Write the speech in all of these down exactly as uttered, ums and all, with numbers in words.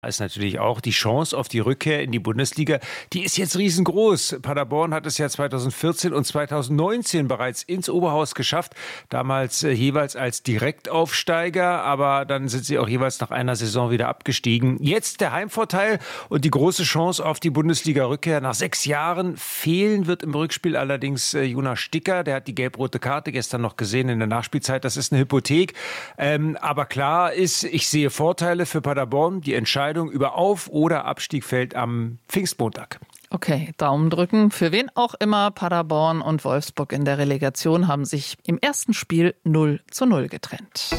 Ist natürlich auch die Chance auf die Rückkehr in die Bundesliga, die ist jetzt riesengroß. Paderborn hat es ja zweitausendvierzehn und zweitausendneunzehn bereits ins Oberhaus geschafft, damals äh, jeweils als Direktaufsteiger, aber dann sind sie auch jeweils nach einer Saison wieder abgestiegen. Jetzt der Heimvorteil und die große Chance auf die Bundesliga-Rückkehr. Nach sechs Jahren fehlen wird im Rückspiel allerdings äh, Jonas Sticker, der hat die gelb-rote Karte gestern noch gesehen in der Nachspielzeit, das ist eine Hypothek. Ähm, aber klar ist, ich sehe Vorteile für Paderborn, die Entscheidung über Auf- oder Abstieg fällt am Pfingstmontag. Okay, Daumen drücken. Für wen auch immer, Paderborn und Wolfsburg in der Relegation haben sich im ersten Spiel null zu null getrennt.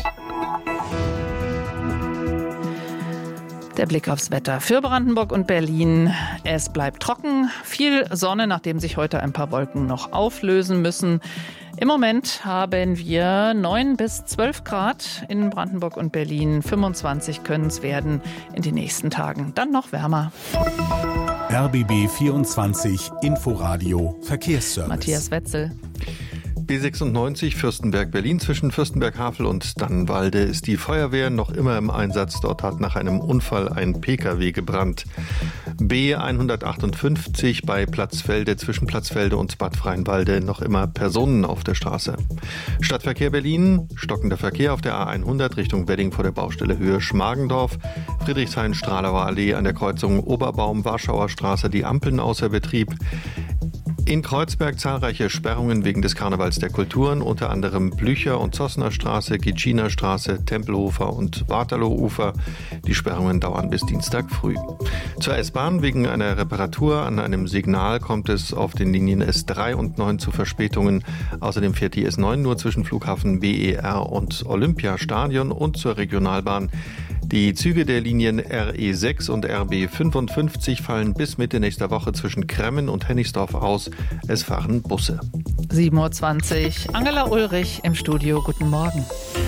Der Blick aufs Wetter für Brandenburg und Berlin. Es bleibt trocken, viel Sonne, nachdem sich heute ein paar Wolken noch auflösen müssen. Im Moment haben wir neun bis zwölf Grad in Brandenburg und Berlin. fünfundzwanzig können es werden in den nächsten Tagen. Dann noch wärmer. R B B vierundzwanzig Inforadio Verkehrsservice. Matthias Wetzel. B sechsundneunzig Fürstenberg-Berlin zwischen Fürstenberg-Havel und Dannenwalde ist die Feuerwehr noch immer im Einsatz. Dort hat nach einem Unfall ein Pkw gebrannt. B hundertachtundfünfzig bei Platzfelde zwischen Platzfelde und Bad Freienwalde noch immer Personen auf der Straße. Stadtverkehr Berlin, stockender Verkehr auf der A hundert Richtung Wedding vor der Baustelle Höhe Schmargendorf. Friedrichshain-Stralauer Allee an der Kreuzung Oberbaum-Warschauer Straße, die Ampeln außer Betrieb. In Kreuzberg zahlreiche Sperrungen wegen des Karnevals der Kulturen, unter anderem Blücher- und Zossner Straße, Gitschiner Straße, Tempelhofer und Waterloo-Ufer. Die Sperrungen dauern bis Dienstag früh. Zur S-Bahn wegen einer Reparatur an einem Signal kommt es auf den Linien S drei und neun zu Verspätungen. Außerdem fährt die S neun nur zwischen Flughafen B E R und Olympiastadion und zur Regionalbahn. Die Züge der Linien R E sechs und R B fünfundfünfzig fallen bis Mitte nächster Woche zwischen Kremmen und Hennigsdorf aus. Es fahren Busse. sieben Uhr zwanzig. Angela Ulrich im Studio. Guten Morgen.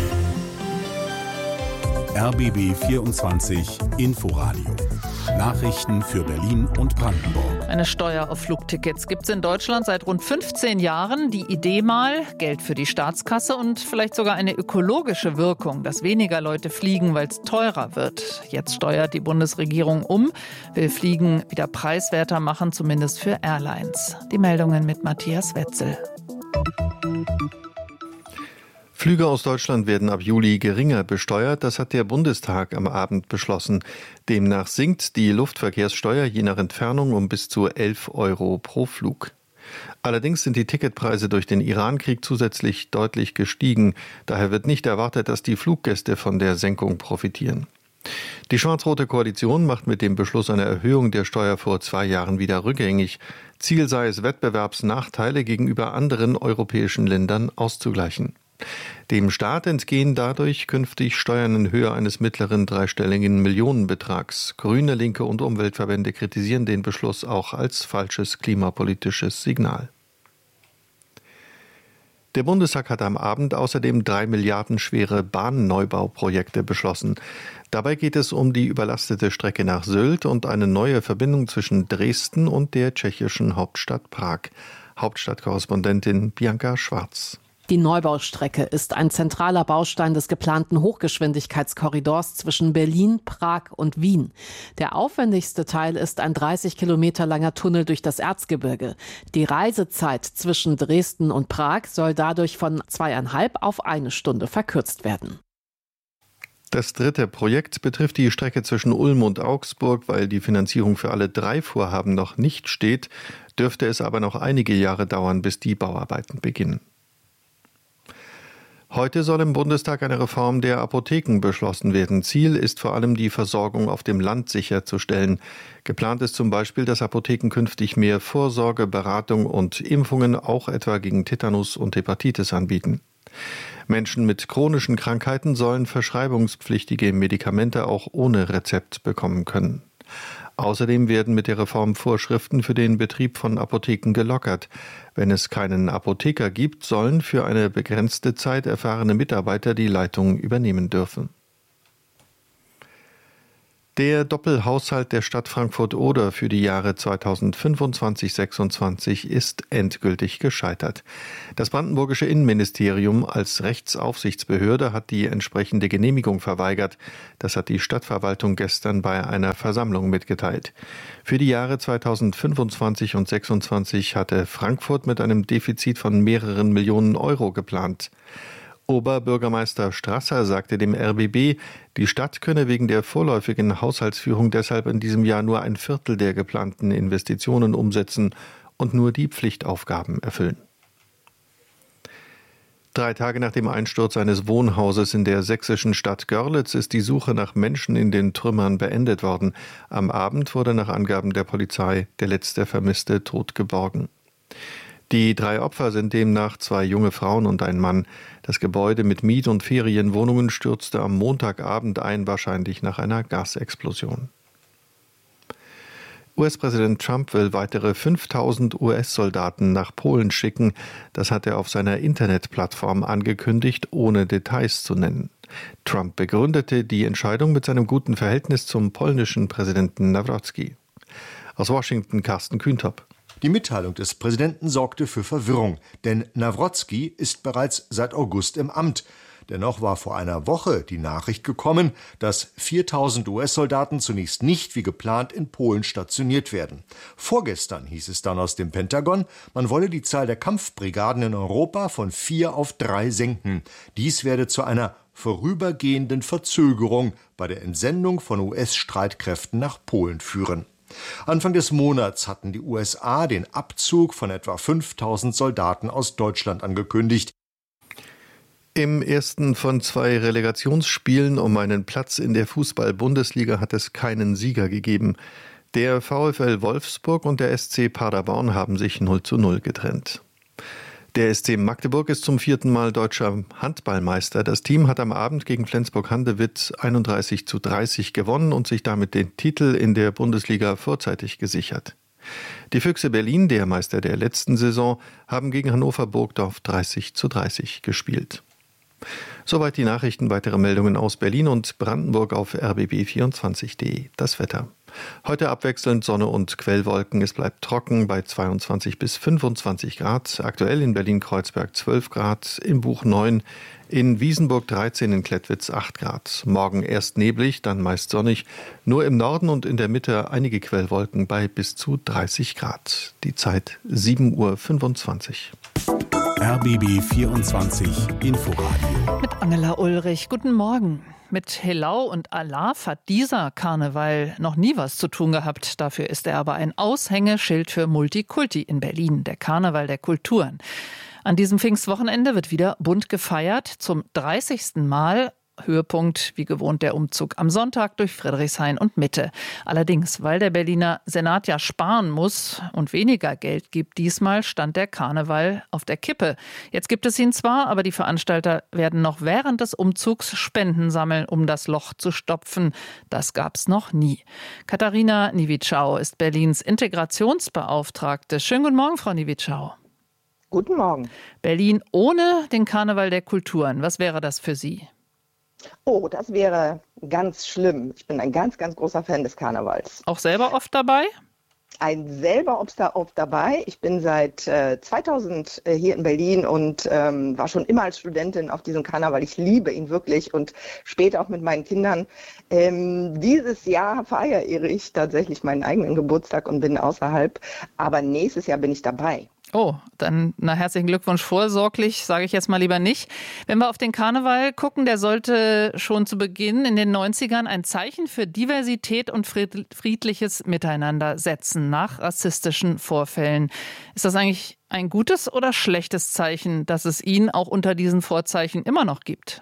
R B B vierundzwanzig Inforadio. Nachrichten für Berlin und Brandenburg. Eine Steuer auf Flugtickets gibt es in Deutschland seit rund fünfzehn Jahren. Die Idee mal, Geld für die Staatskasse und vielleicht sogar eine ökologische Wirkung, dass weniger Leute fliegen, weil es teurer wird. Jetzt steuert die Bundesregierung um, will Fliegen wieder preiswerter machen, zumindest für Airlines. Die Meldungen mit Matthias Wetzel. Flüge aus Deutschland werden ab Juli geringer besteuert. Das hat der Bundestag am Abend beschlossen. Demnach sinkt die Luftverkehrssteuer je nach Entfernung um bis zu elf Euro pro Flug. Allerdings sind die Ticketpreise durch den Iran-Krieg zusätzlich deutlich gestiegen. Daher wird nicht erwartet, dass die Fluggäste von der Senkung profitieren. Die schwarz-rote Koalition macht mit dem Beschluss einer Erhöhung der Steuer vor zwei Jahren wieder rückgängig. Ziel sei es, Wettbewerbsnachteile gegenüber anderen europäischen Ländern auszugleichen. Dem Staat entgehen dadurch künftig Steuern in Höhe eines mittleren dreistelligen Millionenbetrags. Grüne, Linke und Umweltverbände kritisieren den Beschluss auch als falsches klimapolitisches Signal. Der Bundestag hat am Abend außerdem drei Milliarden schwere Bahnnneubauprojekte beschlossen. Dabei geht es um die überlastete Strecke nach Sylt und eine neue Verbindung zwischen Dresden und der tschechischen Hauptstadt Prag. Hauptstadtkorrespondentin Bianca Schwarz. Die Neubaustrecke ist ein zentraler Baustein des geplanten Hochgeschwindigkeitskorridors zwischen Berlin, Prag und Wien. Der aufwendigste Teil ist ein dreißig Kilometer langer Tunnel durch das Erzgebirge. Die Reisezeit zwischen Dresden und Prag soll dadurch von zweieinhalb auf eine Stunde verkürzt werden. Das dritte Projekt betrifft die Strecke zwischen Ulm und Augsburg. Weil die Finanzierung für alle drei Vorhaben noch nicht steht, dürfte es aber noch einige Jahre dauern, bis die Bauarbeiten beginnen. Heute soll im Bundestag eine Reform der Apotheken beschlossen werden. Ziel ist vor allem, die Versorgung auf dem Land sicherzustellen. Geplant ist zum Beispiel, dass Apotheken künftig mehr Vorsorge, Beratung und Impfungen auch etwa gegen Tetanus und Hepatitis anbieten. Menschen mit chronischen Krankheiten sollen verschreibungspflichtige Medikamente auch ohne Rezept bekommen können. Außerdem werden mit der Reform Vorschriften für den Betrieb von Apotheken gelockert. Wenn es keinen Apotheker gibt, sollen für eine begrenzte Zeit erfahrene Mitarbeiter die Leitung übernehmen dürfen. Der Doppelhaushalt der Stadt Frankfurt-Oder für die Jahre zweitausendfünfundzwanzig sechsundzwanzig ist endgültig gescheitert. Das brandenburgische Innenministerium als Rechtsaufsichtsbehörde hat die entsprechende Genehmigung verweigert. Das hat die Stadtverwaltung gestern bei einer Versammlung mitgeteilt. Für die Jahre zweitausendfünfundzwanzig und sechsundzwanzig hatte Frankfurt mit einem Defizit von mehreren Millionen Euro geplant. Oberbürgermeister Strasser sagte dem R B B, die Stadt könne wegen der vorläufigen Haushaltsführung deshalb in diesem Jahr nur ein Viertel der geplanten Investitionen umsetzen und nur die Pflichtaufgaben erfüllen. Drei Tage nach dem Einsturz eines Wohnhauses in der sächsischen Stadt Görlitz ist die Suche nach Menschen in den Trümmern beendet worden. Am Abend wurde nach Angaben der Polizei der letzte Vermisste tot geborgen. Die drei Opfer sind demnach zwei junge Frauen und ein Mann. Das Gebäude mit Miet- und Ferienwohnungen stürzte am Montagabend ein, wahrscheinlich nach einer Gasexplosion. U S-Präsident Trump will weitere fünftausend U S-Soldaten nach Polen schicken. Das hat er auf seiner Internetplattform angekündigt, ohne Details zu nennen. Trump begründete die Entscheidung mit seinem guten Verhältnis zum polnischen Präsidenten Nawrocki. Aus Washington Carsten Kühntop. Die Mitteilung des Präsidenten sorgte für Verwirrung, denn Nawrocki ist bereits seit August im Amt. Dennoch war vor einer Woche die Nachricht gekommen, dass viertausend U S-Soldaten zunächst nicht wie geplant in Polen stationiert werden. Vorgestern hieß es dann aus dem Pentagon, man wolle die Zahl der Kampfbrigaden in Europa von vier auf drei senken. Dies werde zu einer vorübergehenden Verzögerung bei der Entsendung von U S-Streitkräften nach Polen führen. Anfang des Monats hatten die U S A den Abzug von etwa fünftausend Soldaten aus Deutschland angekündigt. Im ersten von zwei Relegationsspielen um einen Platz in der Fußball-Bundesliga hat es keinen Sieger gegeben. Der VfL Wolfsburg und der S C Paderborn haben sich null zu null getrennt. Der S C Magdeburg ist zum vierten Mal deutscher Handballmeister. Das Team hat am Abend gegen Flensburg-Handewitt einunddreißig zu dreißig gewonnen und sich damit den Titel in der Bundesliga vorzeitig gesichert. Die Füchse Berlin, der Meister der letzten Saison, haben gegen Hannover Burgdorf dreißig zu dreißig gespielt. Soweit die Nachrichten. Weitere Meldungen aus Berlin und Brandenburg auf r b b vierundzwanzig punkt de. Das Wetter. Heute abwechselnd Sonne und Quellwolken. Es bleibt trocken bei zweiundzwanzig bis fünfundzwanzig Grad. Aktuell in Berlin-Kreuzberg zwölf Grad, im Buch neun, in Wiesenburg dreizehn, in Klettwitz acht Grad. Morgen erst neblig, dann meist sonnig. Nur im Norden und in der Mitte einige Quellwolken bei bis zu dreißig Grad. Die Zeit sieben Uhr fünfundzwanzig. R B B vierundzwanzig Inforadio. Mit Angela Ulrich. Guten Morgen. Mit Helau und Alaf hat dieser Karneval noch nie was zu tun gehabt. Dafür ist er aber ein Aushängeschild für Multikulti in Berlin, der Karneval der Kulturen. An diesem Pfingstwochenende wird wieder bunt gefeiert, zum dreißigsten Mal. Höhepunkt, wie gewohnt, der Umzug am Sonntag durch Friedrichshain und Mitte. Allerdings, weil der Berliner Senat ja sparen muss und weniger Geld gibt, diesmal stand der Karneval auf der Kippe. Jetzt gibt es ihn zwar, aber die Veranstalter werden noch während des Umzugs Spenden sammeln, um das Loch zu stopfen. Das gab's noch nie. Katharina Niewitschau ist Berlins Integrationsbeauftragte. Schönen guten Morgen, Frau Niewitschau. Guten Morgen. Berlin ohne den Karneval der Kulturen. Was wäre das für Sie? Oh, das wäre ganz schlimm. Ich bin ein ganz, ganz großer Fan des Karnevals. Auch selber oft dabei? Ein selber oft dabei. Ich bin seit äh, zweitausend äh, hier in Berlin und ähm, war schon immer als Studentin auf diesem Karneval. Ich liebe ihn wirklich und später auch mit meinen Kindern. Ähm, dieses Jahr feiere ich tatsächlich meinen eigenen Geburtstag und bin außerhalb. Aber nächstes Jahr bin ich dabei. Oh, dann na, herzlichen Glückwunsch vorsorglich, sage ich jetzt mal lieber nicht. Wenn wir auf den Karneval gucken, der sollte schon zu Beginn in den neunzigern ein Zeichen für Diversität und friedliches Miteinander setzen nach rassistischen Vorfällen. Ist das eigentlich ein gutes oder schlechtes Zeichen, dass es ihn auch unter diesen Vorzeichen immer noch gibt?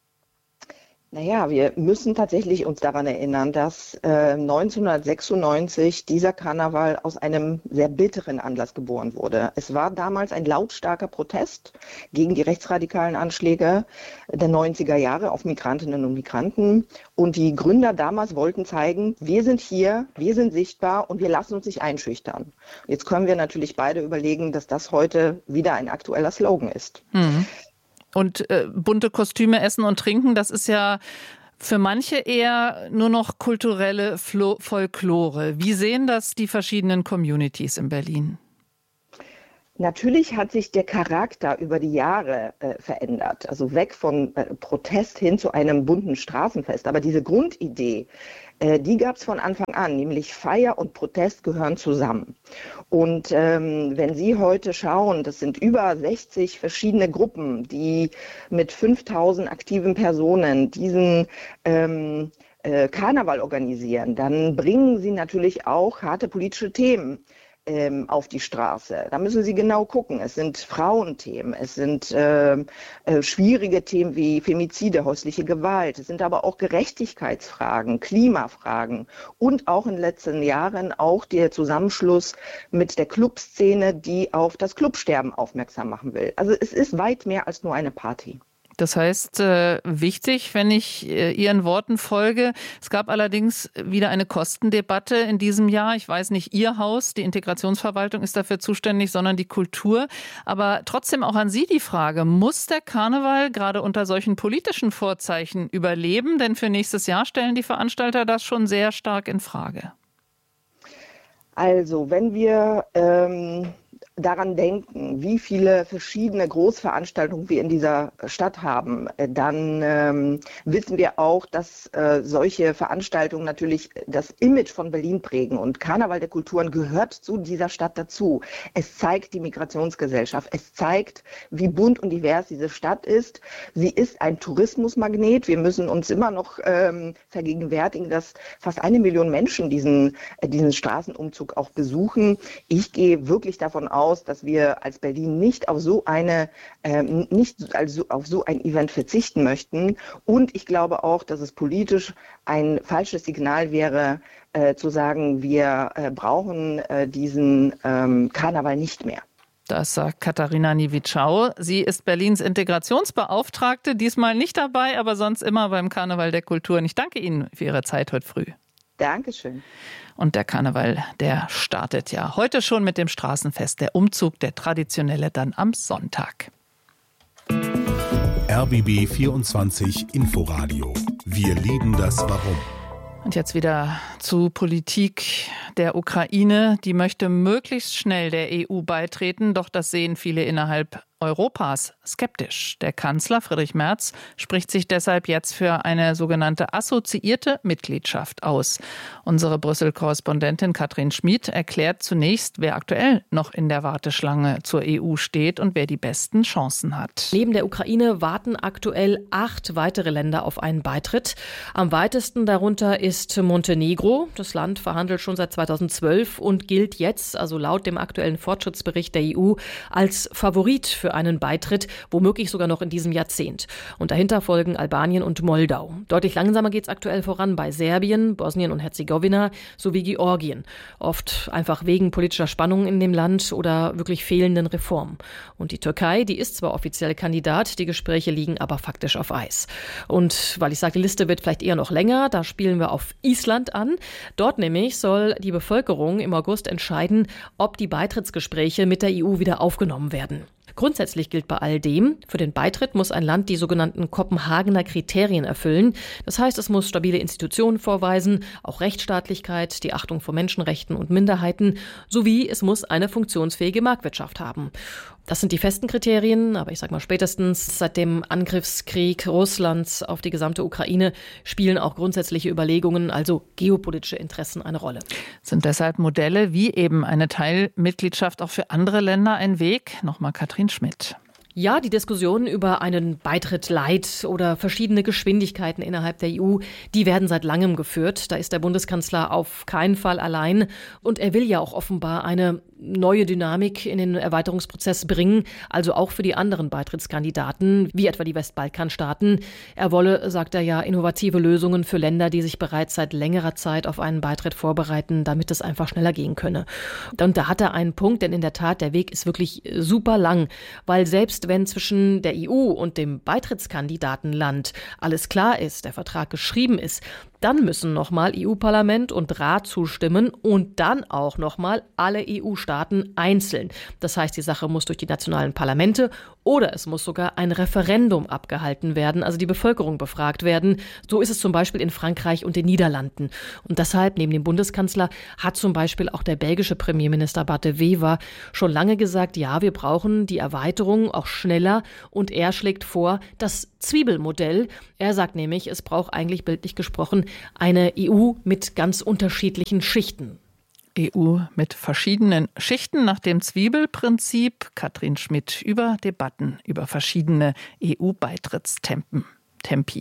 Naja, wir müssen tatsächlich uns daran erinnern, dass äh, neunzehnhundertsechsundneunzig dieser Karneval aus einem sehr bitteren Anlass geboren wurde. Es war damals ein lautstarker Protest gegen die rechtsradikalen Anschläge der neunziger Jahre auf Migrantinnen und Migranten. Und die Gründer damals wollten zeigen, wir sind hier, wir sind sichtbar und wir lassen uns nicht einschüchtern. Jetzt können wir natürlich beide überlegen, dass das heute wieder ein aktueller Slogan ist. Mhm. Und äh, bunte Kostüme essen und trinken, das ist ja Für manche eher nur noch kulturelle Flo- Folklore. Wie sehen das die verschiedenen Communities in Berlin? Natürlich hat sich der Charakter über die Jahre äh, verändert, also weg von äh, Protest hin zu einem bunten Straßenfest. Aber diese Grundidee, äh, die gab es von Anfang an, nämlich Feier und Protest gehören zusammen. Und ähm, wenn Sie heute schauen, das sind über sechzig verschiedene Gruppen, die mit fünftausend aktiven Personen diesen ähm, äh, Karneval organisieren, dann bringen sie natürlich auch harte politische Themen auf die Straße. Da müssen Sie genau gucken. Es sind Frauenthemen, es sind äh, äh, schwierige Themen wie Femizide, häusliche Gewalt, es sind aber auch Gerechtigkeitsfragen, Klimafragen und auch in den letzten Jahren auch der Zusammenschluss mit der Clubszene, die auf das Clubsterben aufmerksam machen will. Also es ist weit mehr als nur eine Party. Das heißt, äh, wichtig, wenn ich äh, Ihren Worten folge. Es gab allerdings wieder eine Kostendebatte in diesem Jahr. Ich weiß nicht, Ihr Haus, die Integrationsverwaltung ist dafür zuständig, sondern die Kultur. Aber trotzdem auch an Sie die Frage, muss der Karneval gerade unter solchen politischen Vorzeichen überleben? Denn für nächstes Jahr stellen die Veranstalter das schon sehr stark in Frage. Also, wenn wir ähm daran denken, wie viele verschiedene Großveranstaltungen wir in dieser Stadt haben, dann ähm, wissen wir auch, dass äh, solche Veranstaltungen natürlich das Image von Berlin prägen. Und Karneval der Kulturen gehört zu dieser Stadt dazu. Es zeigt die Migrationsgesellschaft. Es zeigt, wie bunt und divers diese Stadt ist. Sie ist ein Tourismusmagnet. Wir müssen uns immer noch ähm, vergegenwärtigen, dass fast eine Million Menschen diesen, äh, diesen Straßenumzug auch besuchen. Ich gehe wirklich davon aus, dass wir als Berlin nicht auf so eine, äh, nicht also auf so ein Event verzichten möchten. Und ich glaube auch, dass es politisch ein falsches Signal wäre, äh, zu sagen, wir äh, brauchen äh, diesen ähm, Karneval nicht mehr. Das sagt Katharina Niewitschau. Sie ist Berlins Integrationsbeauftragte, diesmal nicht dabei, aber sonst immer beim Karneval der Kulturen. Ich danke Ihnen für Ihre Zeit heute früh. Dankeschön. Und der Karneval, der startet ja heute schon mit dem Straßenfest. Der Umzug, der traditionelle, dann am Sonntag. R B B vierundzwanzig Inforadio. Wir lieben das Warum. Und jetzt wieder zu Politik der Ukraine. Die möchte möglichst schnell der E U beitreten, doch das sehen viele innerhalb Europas skeptisch. Der Kanzler Friedrich Merz spricht sich deshalb jetzt für eine sogenannte assoziierte Mitgliedschaft aus. Unsere Brüssel-Korrespondentin Katrin Schmid erklärt zunächst, wer aktuell noch in der Warteschlange zur E U steht und wer die besten Chancen hat. Neben der Ukraine warten aktuell acht weitere Länder auf einen Beitritt. Am weitesten darunter ist Montenegro. Das Land verhandelt schon seit zweitausendzwölf und gilt jetzt, also laut dem aktuellen Fortschrittsbericht der E U, als Favorit für einen Beitritt, womöglich sogar noch in diesem Jahrzehnt. Und dahinter folgen Albanien und Moldau. Deutlich langsamer geht es aktuell voran bei Serbien, Bosnien und Herzegowina sowie Georgien. Oft einfach wegen politischer Spannungen in dem Land oder wirklich fehlenden Reformen. Und die Türkei, die ist zwar offiziell Kandidat, die Gespräche liegen aber faktisch auf Eis. Und weil ich sage, die Liste wird vielleicht eher noch länger, da spielen wir auf Island an. Dort nämlich soll die Bevölkerung im August entscheiden, ob die Beitrittsgespräche mit der E U wieder aufgenommen werden. Grundsätzlich gilt bei all dem, für den Beitritt muss ein Land die sogenannten Kopenhagener Kriterien erfüllen. Das heißt, es muss stabile Institutionen vorweisen, auch Rechtsstaatlichkeit, die Achtung vor Menschenrechten und Minderheiten, sowie es muss eine funktionsfähige Marktwirtschaft haben. Das sind die festen Kriterien, aber ich sage mal spätestens seit dem Angriffskrieg Russlands auf die gesamte Ukraine spielen auch grundsätzliche Überlegungen, also geopolitische Interessen, eine Rolle. Sind deshalb Modelle wie eben eine Teilmitgliedschaft auch für andere Länder ein Weg? Nochmal Katrin Schmid. Ja, die Diskussionen über einen Beitritt light oder verschiedene Geschwindigkeiten innerhalb der E U, die werden seit langem geführt. Da ist der Bundeskanzler auf keinen Fall allein. Und er will ja auch offenbar eine neue Dynamik in den Erweiterungsprozess bringen, also auch für die anderen Beitrittskandidaten, wie etwa die Westbalkanstaaten. Er wolle, sagt er ja, innovative Lösungen für Länder, die sich bereits seit längerer Zeit auf einen Beitritt vorbereiten, damit es einfach schneller gehen könne. Und da hat er einen Punkt, denn in der Tat, der Weg ist wirklich super lang, weil selbst wenn zwischen der E U und dem Beitrittskandidatenland alles klar ist, der Vertrag geschrieben ist, dann müssen nochmal E U-Parlament und Rat zustimmen und dann auch nochmal alle E U-Staaten einzeln. Das heißt, die Sache muss durch die nationalen Parlamente Oder es muss sogar ein Referendum abgehalten werden, also die Bevölkerung befragt werden. So ist es zum Beispiel in Frankreich und den Niederlanden. Und deshalb, neben dem Bundeskanzler, hat zum Beispiel auch der belgische Premierminister Bart de Wever schon lange gesagt, ja, wir brauchen die Erweiterung auch schneller. Und er schlägt vor, das Zwiebelmodell. Er sagt nämlich, es braucht eigentlich bildlich gesprochen eine E U mit ganz unterschiedlichen Schichten. E U mit verschiedenen Schichten nach dem Zwiebelprinzip. Katrin Schmidt über Debatten über verschiedene E U-Beitrittstempi. Tempi.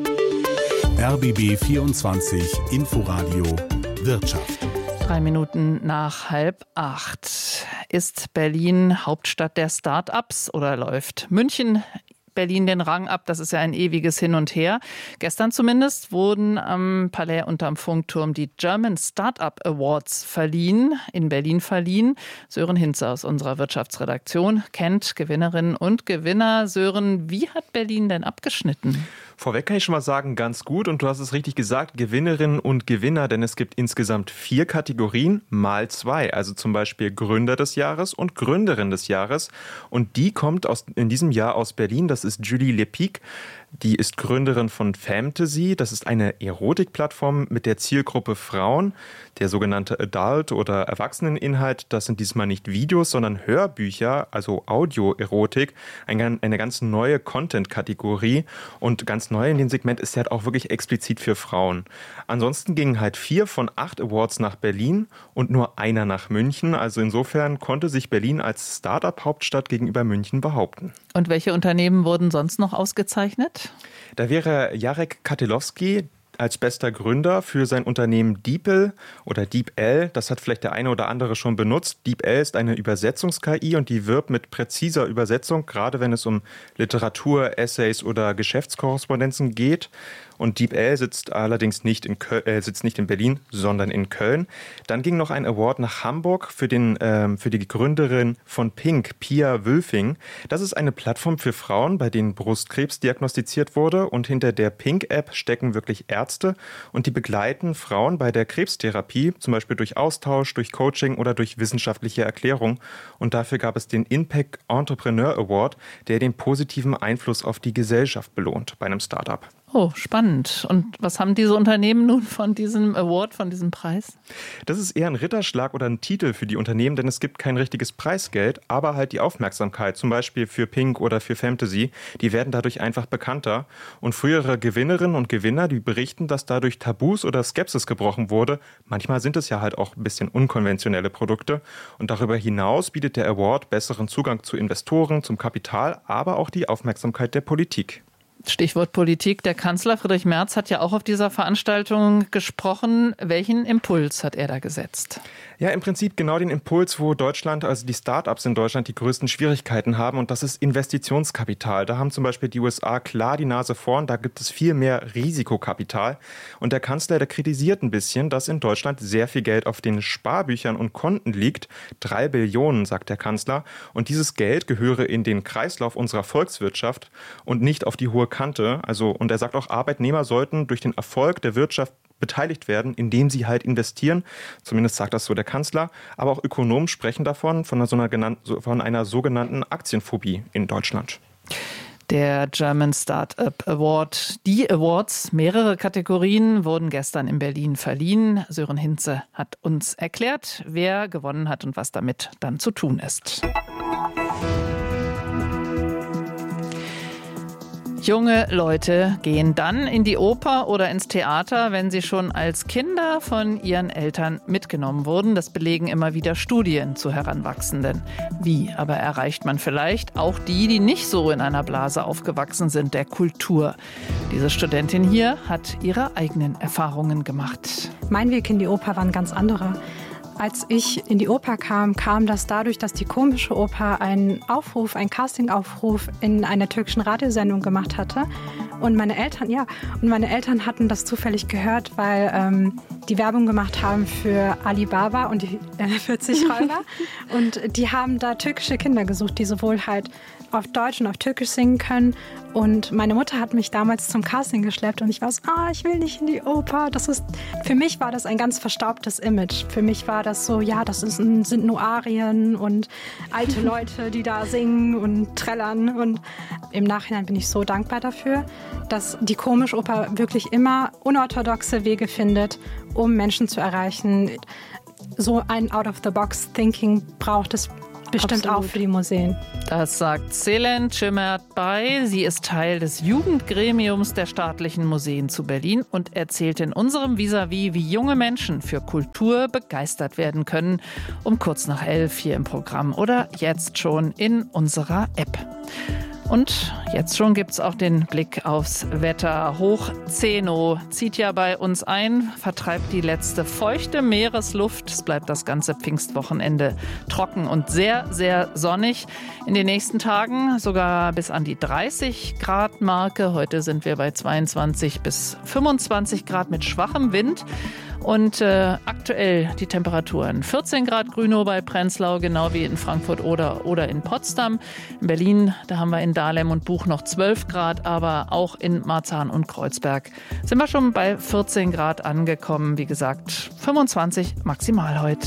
R B B vierundzwanzig Inforadio Wirtschaft. Drei Minuten nach halb acht. Ist Berlin Hauptstadt der Start-ups oder läuft München Berlin den Rang ab? Das ist ja ein ewiges Hin und Her. Gestern zumindest wurden am Palais unterm Funkturm die German Startup Awards verliehen, in Berlin verliehen. Sören Hinze aus unserer Wirtschaftsredaktion kennt Gewinnerinnen und Gewinner. Sören, wie hat Berlin denn abgeschnitten? Vorweg kann ich schon mal sagen, ganz gut. Und du hast es richtig gesagt, Gewinnerinnen und Gewinner, denn es gibt insgesamt vier Kategorien mal zwei. Also zum Beispiel Gründer des Jahres und Gründerin des Jahres. Und die kommt aus, in diesem Jahr aus Berlin. Das ist Julie Lepic. Die ist Gründerin von Fantasy. Das ist eine Erotikplattform mit der Zielgruppe Frauen. Der sogenannte Adult- oder Erwachseneninhalt, das sind diesmal nicht Videos, sondern Hörbücher, also Audio-Erotik. Eine, eine ganz neue Content-Kategorie. Und ganz neu in dem Segment ist sie halt auch wirklich explizit für Frauen. Ansonsten gingen halt vier von acht Awards nach Berlin und nur einer nach München. Also insofern konnte sich Berlin als Start-up-Hauptstadt gegenüber München behaupten. Und welche Unternehmen wurden sonst noch ausgezeichnet? Da wäre Jarek Katelowski als bester Gründer für sein Unternehmen DeepL oder DeepL. Das hat vielleicht der eine oder andere schon benutzt. DeepL ist eine Übersetzungs-K I und die wirbt mit präziser Übersetzung, gerade wenn es um Literatur, Essays oder Geschäftskorrespondenzen geht. Und DeepL sitzt allerdings nicht in, Köl- äh, sitzt nicht in Berlin, sondern in Köln. Dann ging noch ein Award nach Hamburg für, den, ähm, für die Gründerin von Pink, Pia Wülfing. Das ist eine Plattform für Frauen, bei denen Brustkrebs diagnostiziert wurde. Und hinter der Pink-App stecken wirklich Ärzte. Und die begleiten Frauen bei der Krebstherapie, zum Beispiel durch Austausch, durch Coaching oder durch wissenschaftliche Erklärung. Und dafür gab es den Impact Entrepreneur Award, der den positiven Einfluss auf die Gesellschaft belohnt bei einem Startup. Oh, spannend. Und was haben diese Unternehmen nun von diesem Award, von diesem Preis? Das ist eher ein Ritterschlag oder ein Titel für die Unternehmen, denn es gibt kein richtiges Preisgeld, aber halt die Aufmerksamkeit, zum Beispiel für Pink oder für Fantasy, die werden dadurch einfach bekannter. Und frühere Gewinnerinnen und Gewinner, die berichten, dass dadurch Tabus oder Skepsis gebrochen wurde. Manchmal sind es ja halt auch ein bisschen unkonventionelle Produkte. Und darüber hinaus bietet der Award besseren Zugang zu Investoren, zum Kapital, aber auch die Aufmerksamkeit der Politik. Stichwort Politik. Der Kanzler Friedrich Merz hat ja auch auf dieser Veranstaltung gesprochen. Welchen Impuls hat er da gesetzt? Ja, im Prinzip genau den Impuls, wo Deutschland, also die Start-ups in Deutschland, die größten Schwierigkeiten haben. Und das ist Investitionskapital. Da haben zum Beispiel die U S A klar die Nase vorn. Da gibt es viel mehr Risikokapital. Und der Kanzler, der kritisiert ein bisschen, dass in Deutschland sehr viel Geld auf den Sparbüchern und Konten liegt. Drei Billionen, sagt der Kanzler. Und dieses Geld gehöre in den Kreislauf unserer Volkswirtschaft und nicht auf die hohe Kante. Also, und er sagt auch, Arbeitnehmer sollten durch den Erfolg der Wirtschaft beteiligt werden, indem sie halt investieren. Zumindest sagt das so der Kanzler. Aber auch Ökonomen sprechen davon, von einer, so einer, von einer sogenannten Aktienphobie in Deutschland. Der German Startup Award. Die Awards, mehrere Kategorien, wurden gestern in Berlin verliehen. Sören Hinze hat uns erklärt, wer gewonnen hat und was damit dann zu tun ist. Junge Leute gehen dann in die Oper oder ins Theater, wenn sie schon als Kinder von ihren Eltern mitgenommen wurden. Das belegen immer wieder Studien zu Heranwachsenden. Wie aber erreicht man vielleicht auch die, die nicht so in einer Blase aufgewachsen sind, der Kultur? Diese Studentin hier hat ihre eigenen Erfahrungen gemacht. Mein Weg in die Oper war ein ganz anderer. Als ich in die Oper kam, kam das dadurch, dass die Komische Oper einen Aufruf, einen Castingaufruf in einer türkischen Radiosendung gemacht hatte. Und meine Eltern, ja, und meine Eltern hatten das zufällig gehört, weil ähm, die Werbung gemacht haben für Alibaba und die äh, vierzig Räuber. Und die haben da türkische Kinder gesucht, die sowohl halt auf Deutsch und auf Türkisch singen können. Und meine Mutter hat mich damals zum Casting geschleppt und ich war so, ah, ich will nicht in die Oper. Das ist, für mich war das ein ganz verstaubtes Image. Für mich war das so, ja, das ist ein, sind nur Arien und alte Leute, die da singen und trällern. Und im Nachhinein bin ich so dankbar dafür, dass die Komischoper wirklich immer unorthodoxe Wege findet, um Menschen zu erreichen. So ein Out-of-the-Box-Thinking braucht es bestimmt Absolut. Auch für die Museen. Das sagt Selen Cömert-Bay. Sie ist Teil des Jugendgremiums der staatlichen Museen zu Berlin und erzählt in unserem Vis-à-vis, wie junge Menschen für Kultur begeistert werden können. Um kurz nach elf hier im Programm oder jetzt schon in unserer App. Und jetzt schon gibt's auch den Blick aufs Wetter. Hoch Zeno zieht ja bei uns ein, vertreibt die letzte feuchte Meeresluft. Es bleibt das ganze Pfingstwochenende trocken und sehr, sehr sonnig. In den nächsten Tagen sogar bis an die dreißig Grad Marke. Heute sind wir bei zweiundzwanzig bis fünfundzwanzig Grad mit schwachem Wind. Und äh, aktuell die Temperaturen vierzehn Grad Grünow bei Prenzlau, genau wie in Frankfurt oder, oder in Potsdam. In Berlin, da haben wir in Dahlem und Buch noch zwölf Grad, aber auch in Marzahn und Kreuzberg sind wir schon bei vierzehn Grad angekommen. Wie gesagt, fünfundzwanzig maximal heute.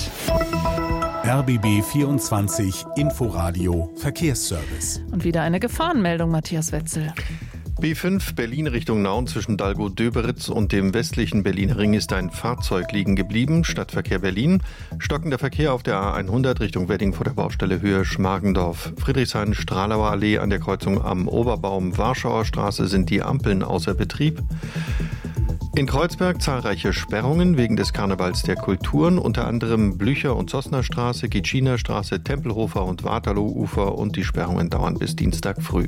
R B B vierundzwanzig Inforadio Verkehrsservice. Und wieder eine Gefahrenmeldung, Matthias Wetzel. B fünf Berlin Richtung Nauen zwischen Dalgow-Döberitz und dem westlichen Berliner Ring ist ein Fahrzeug liegen geblieben. Stadtverkehr Berlin. Stockender Verkehr auf der A hundert Richtung Wedding vor der Baustelle Höhe Schmargendorf. Friedrichshain-Stralauer Allee an der Kreuzung am Oberbaum Warschauer Straße sind die Ampeln außer Betrieb. In Kreuzberg zahlreiche Sperrungen wegen des Karnevals der Kulturen, unter anderem Blücher- und Sossner Straße, Gitschiner Straße, Tempelhofer und Waterloo-Ufer und die Sperrungen dauern bis Dienstag früh.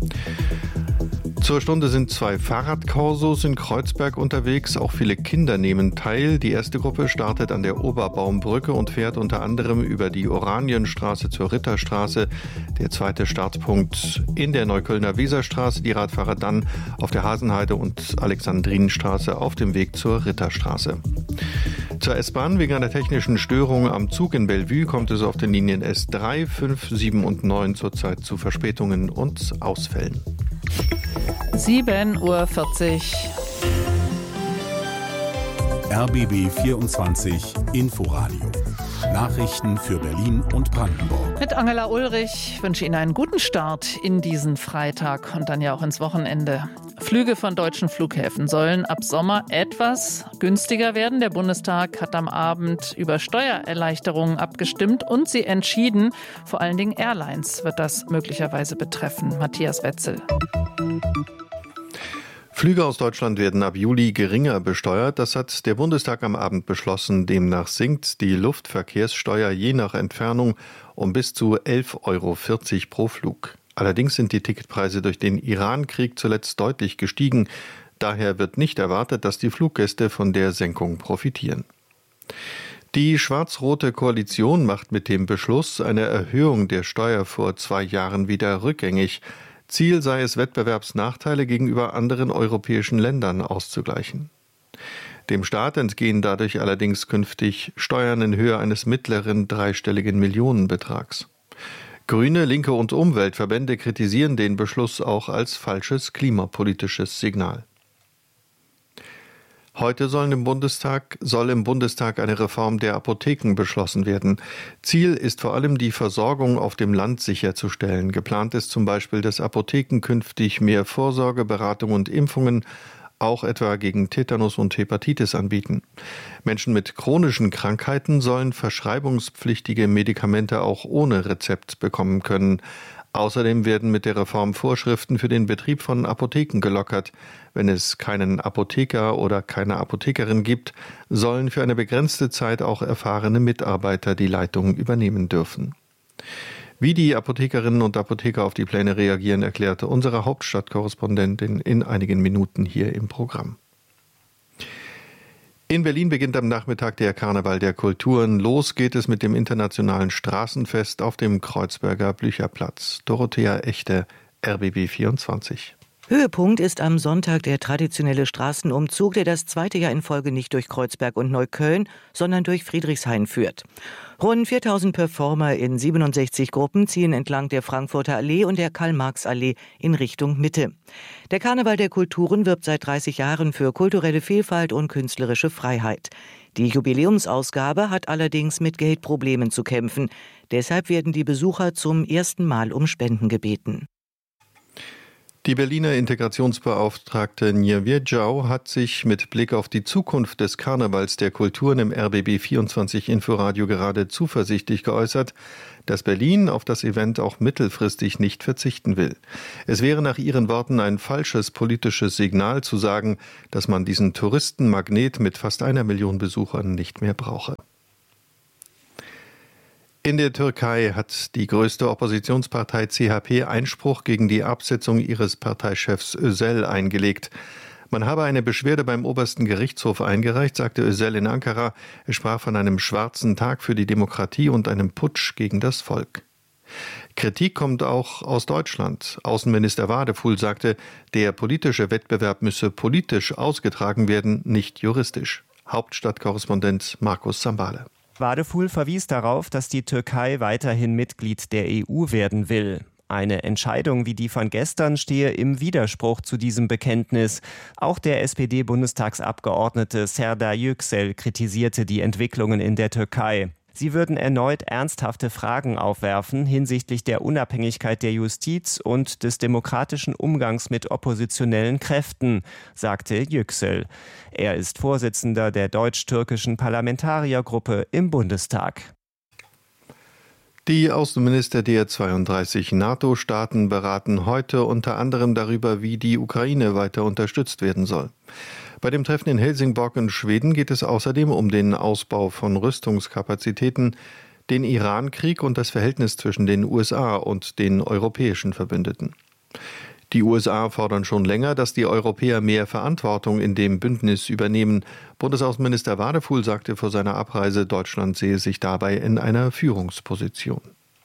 Zur Stunde sind zwei Fahrradkorsos in Kreuzberg unterwegs. Auch viele Kinder nehmen teil. Die erste Gruppe startet an der Oberbaumbrücke und fährt unter anderem über die Oranienstraße zur Ritterstraße. Der zweite Startpunkt in der Neuköllner Weserstraße. Die Radfahrer dann auf der Hasenheide und Alexandrinenstraße auf dem Weg zur Ritterstraße. Zur S-Bahn wegen einer technischen Störung am Zug in Bellevue kommt es auf den Linien S drei, fünf, sieben und neun zurzeit zu Verspätungen und Ausfällen. sieben Uhr vierzig. R B B vierundzwanzig Inforadio. Nachrichten für Berlin und Brandenburg. Mit Angela Ulrich wünsche Ihnen einen guten Start in diesen Freitag und dann ja auch ins Wochenende. Flüge von deutschen Flughäfen sollen ab Sommer etwas günstiger werden. Der Bundestag hat am Abend über Steuererleichterungen abgestimmt und sie entschieden. Vor allen Dingen Airlines wird das möglicherweise betreffen. Matthias Wetzel. Flüge aus Deutschland werden ab Juli geringer besteuert. Das hat der Bundestag am Abend beschlossen. Demnach sinkt die Luftverkehrssteuer je nach Entfernung um bis zu elf Euro vierzig pro Flug. Allerdings sind die Ticketpreise durch den Iran-Krieg zuletzt deutlich gestiegen. Daher wird nicht erwartet, dass die Fluggäste von der Senkung profitieren. Die schwarz-rote Koalition macht mit dem Beschluss eine Erhöhung der Steuer vor zwei Jahren wieder rückgängig. Ziel sei es, Wettbewerbsnachteile gegenüber anderen europäischen Ländern auszugleichen. Dem Staat entgehen dadurch allerdings künftig Steuern in Höhe eines mittleren dreistelligen Millionenbetrags. Grüne, Linke und Umweltverbände kritisieren den Beschluss auch als falsches klimapolitisches Signal. Heute soll im Bundestag, soll im Bundestag eine Reform der Apotheken beschlossen werden. Ziel ist vor allem, die Versorgung auf dem Land sicherzustellen. Geplant ist zum Beispiel, dass Apotheken künftig mehr Vorsorge, Beratung und Impfungen, auch etwa gegen Tetanus und Hepatitis, anbieten. Menschen mit chronischen Krankheiten sollen verschreibungspflichtige Medikamente auch ohne Rezept bekommen können. Außerdem werden mit der Reform Vorschriften für den Betrieb von Apotheken gelockert. Wenn es keinen Apotheker oder keine Apothekerin gibt, sollen für eine begrenzte Zeit auch erfahrene Mitarbeiter die Leitung übernehmen dürfen. Wie die Apothekerinnen und Apotheker auf die Pläne reagieren, erklärte unsere Hauptstadtkorrespondentin in einigen Minuten hier im Programm. In Berlin beginnt am Nachmittag der Karneval der Kulturen. Los geht es mit dem internationalen Straßenfest auf dem Kreuzberger Blücherplatz. Dorothea Echte, R B B vierundzwanzig. Höhepunkt ist am Sonntag der traditionelle Straßenumzug, der das zweite Jahr in Folge nicht durch Kreuzberg und Neukölln, sondern durch Friedrichshain führt. Rund viertausend Performer in siebenundsechzig Gruppen ziehen entlang der Frankfurter Allee und der Karl-Marx-Allee in Richtung Mitte. Der Karneval der Kulturen wirbt seit dreißig Jahren für kulturelle Vielfalt und künstlerische Freiheit. Die Jubiläumsausgabe hat allerdings mit Geldproblemen zu kämpfen. Deshalb werden die Besucher zum ersten Mal um Spenden gebeten. Die Berliner Integrationsbeauftragte Nirvie Zhao hat sich mit Blick auf die Zukunft des Karnevals der Kulturen im R B B vierundzwanzig Inforadio gerade zuversichtlich geäußert, dass Berlin auf das Event auch mittelfristig nicht verzichten will. Es wäre nach ihren Worten ein falsches politisches Signal zu sagen, dass man diesen Touristenmagnet mit fast einer Million Besuchern nicht mehr brauche. In der Türkei hat die größte Oppositionspartei C H P Einspruch gegen die Absetzung ihres Parteichefs Özel eingelegt. Man habe eine Beschwerde beim obersten Gerichtshof eingereicht, sagte Özel in Ankara. Er sprach von einem schwarzen Tag für die Demokratie und einem Putsch gegen das Volk. Kritik kommt auch aus Deutschland. Außenminister Wadefuhl sagte, der politische Wettbewerb müsse politisch ausgetragen werden, nicht juristisch. Hauptstadtkorrespondent Markus Sambale. Wadefuhl verwies darauf, dass die Türkei weiterhin Mitglied der E U werden will. Eine Entscheidung wie die von gestern stehe im Widerspruch zu diesem Bekenntnis. Auch der S P D-Bundestagsabgeordnete Serdar Yüksel kritisierte die Entwicklungen in der Türkei. Sie würden erneut ernsthafte Fragen aufwerfen hinsichtlich der Unabhängigkeit der Justiz und des demokratischen Umgangs mit oppositionellen Kräften, sagte Yüksel. Er ist Vorsitzender der deutsch-türkischen Parlamentariergruppe im Bundestag. Die Außenminister der zweiunddreißig NATO-Staaten beraten heute unter anderem darüber, wie die Ukraine weiter unterstützt werden soll. Bei dem Treffen in Helsingborg in Schweden geht es außerdem um den Ausbau von Rüstungskapazitäten, den Iran-Krieg und das Verhältnis zwischen den U S A und den europäischen Verbündeten. Die U S A fordern schon länger, dass die Europäer mehr Verantwortung in dem Bündnis übernehmen. Bundesaußenminister Wadefuhl sagte vor seiner Abreise, Deutschland sehe sich dabei in einer Führungsposition.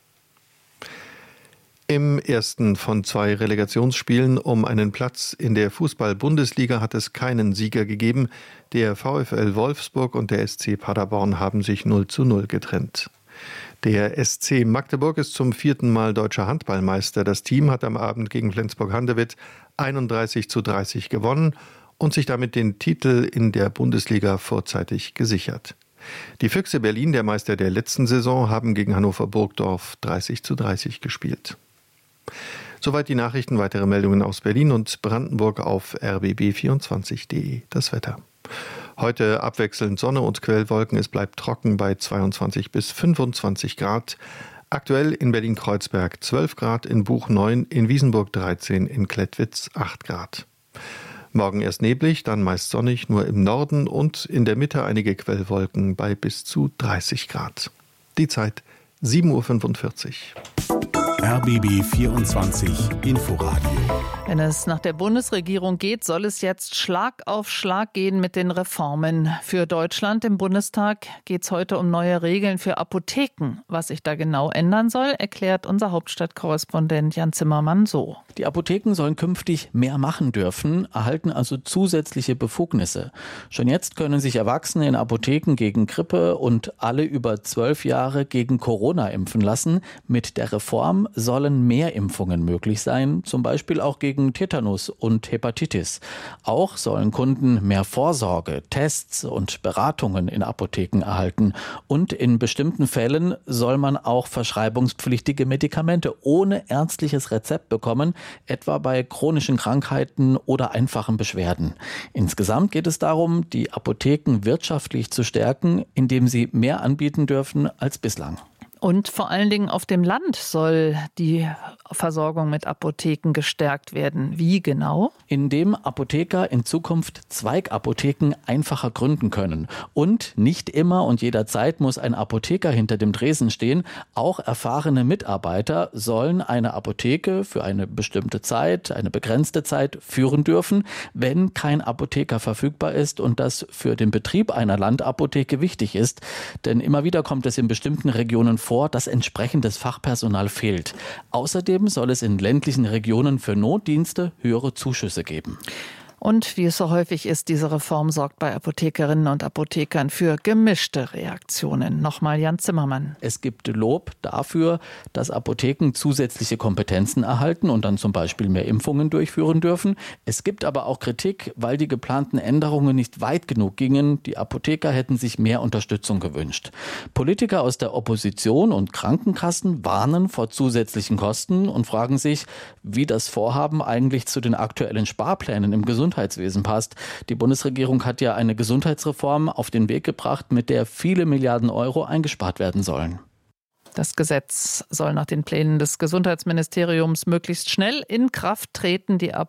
Im ersten von zwei Relegationsspielen um einen Platz in der Fußball-Bundesliga hat es keinen Sieger gegeben. Der VfL Wolfsburg und der S C Paderborn haben sich null zu null getrennt. Der S C Magdeburg ist zum vierten Mal deutscher Handballmeister. Das Team hat am Abend gegen Flensburg-Handewitt einunddreißig zu dreißig gewonnen und sich damit den Titel in der Bundesliga vorzeitig gesichert. Die Füchse Berlin, der Meister der letzten Saison, haben gegen Hannover Burgdorf dreißig zu dreißig gespielt. Soweit die Nachrichten. Weitere Meldungen aus Berlin und Brandenburg auf r b b vierundzwanzig punkt de. Das Wetter. Heute abwechselnd Sonne und Quellwolken. Es bleibt trocken bei zweiundzwanzig bis fünfundzwanzig Grad. Aktuell in Berlin-Kreuzberg zwölf Grad, in Buch neun, in Wiesenburg dreizehn, in Klettwitz acht Grad. Morgen erst neblig, dann meist sonnig, nur im Norden und in der Mitte einige Quellwolken bei bis zu dreißig Grad. Die Zeit sieben Uhr fünfundvierzig. R B B vierundzwanzig Inforadio. Wenn es nach der Bundesregierung geht, soll es jetzt Schlag auf Schlag gehen mit den Reformen. Für Deutschland im Bundestag geht es heute um neue Regeln für Apotheken. Was sich da genau ändern soll, erklärt unser Hauptstadtkorrespondent Jan Zimmermann so. Die Apotheken sollen künftig mehr machen dürfen, erhalten also zusätzliche Befugnisse. Schon jetzt können sich Erwachsene in Apotheken gegen Grippe und alle über zwölf Jahre gegen Corona impfen lassen. Mit der Reform sollen mehr Impfungen möglich sein, zum Beispiel auch gegen Tetanus und Hepatitis. Auch sollen Kunden mehr Vorsorge, Tests und Beratungen in Apotheken erhalten. Und in bestimmten Fällen soll man auch verschreibungspflichtige Medikamente ohne ärztliches Rezept bekommen, etwa bei chronischen Krankheiten oder einfachen Beschwerden. Insgesamt geht es darum, die Apotheken wirtschaftlich zu stärken, indem sie mehr anbieten dürfen als bislang. Und vor allen Dingen auf dem Land soll die Versorgung mit Apotheken gestärkt werden. Wie genau? Indem Apotheker in Zukunft Zweigapotheken einfacher gründen können. Und nicht immer und jederzeit muss ein Apotheker hinter dem Tresen stehen. Auch erfahrene Mitarbeiter sollen eine Apotheke für eine bestimmte Zeit, eine begrenzte Zeit führen dürfen, wenn kein Apotheker verfügbar ist und das für den Betrieb einer Landapotheke wichtig ist. Denn immer wieder kommt es in bestimmten Regionen vor, vor, dass entsprechendes Fachpersonal fehlt. Außerdem soll es in ländlichen Regionen für Notdienste höhere Zuschüsse geben. Und wie es so häufig ist, diese Reform sorgt bei Apothekerinnen und Apothekern für gemischte Reaktionen. Nochmal Jan Zimmermann. Es gibt Lob dafür, dass Apotheken zusätzliche Kompetenzen erhalten und dann zum Beispiel mehr Impfungen durchführen dürfen. Es gibt aber auch Kritik, weil die geplanten Änderungen nicht weit genug gingen. Die Apotheker hätten sich mehr Unterstützung gewünscht. Politiker aus der Opposition und Krankenkassen warnen vor zusätzlichen Kosten und fragen sich, wie das Vorhaben eigentlich zu den aktuellen Sparplänen im Gesundheitswesen Gesundheitswesen passt. Die Bundesregierung hat ja eine Gesundheitsreform auf den Weg gebracht, mit der viele Milliarden Euro eingespart werden sollen. Das Gesetz soll nach den Plänen des Gesundheitsministeriums möglichst schnell in Kraft treten. Die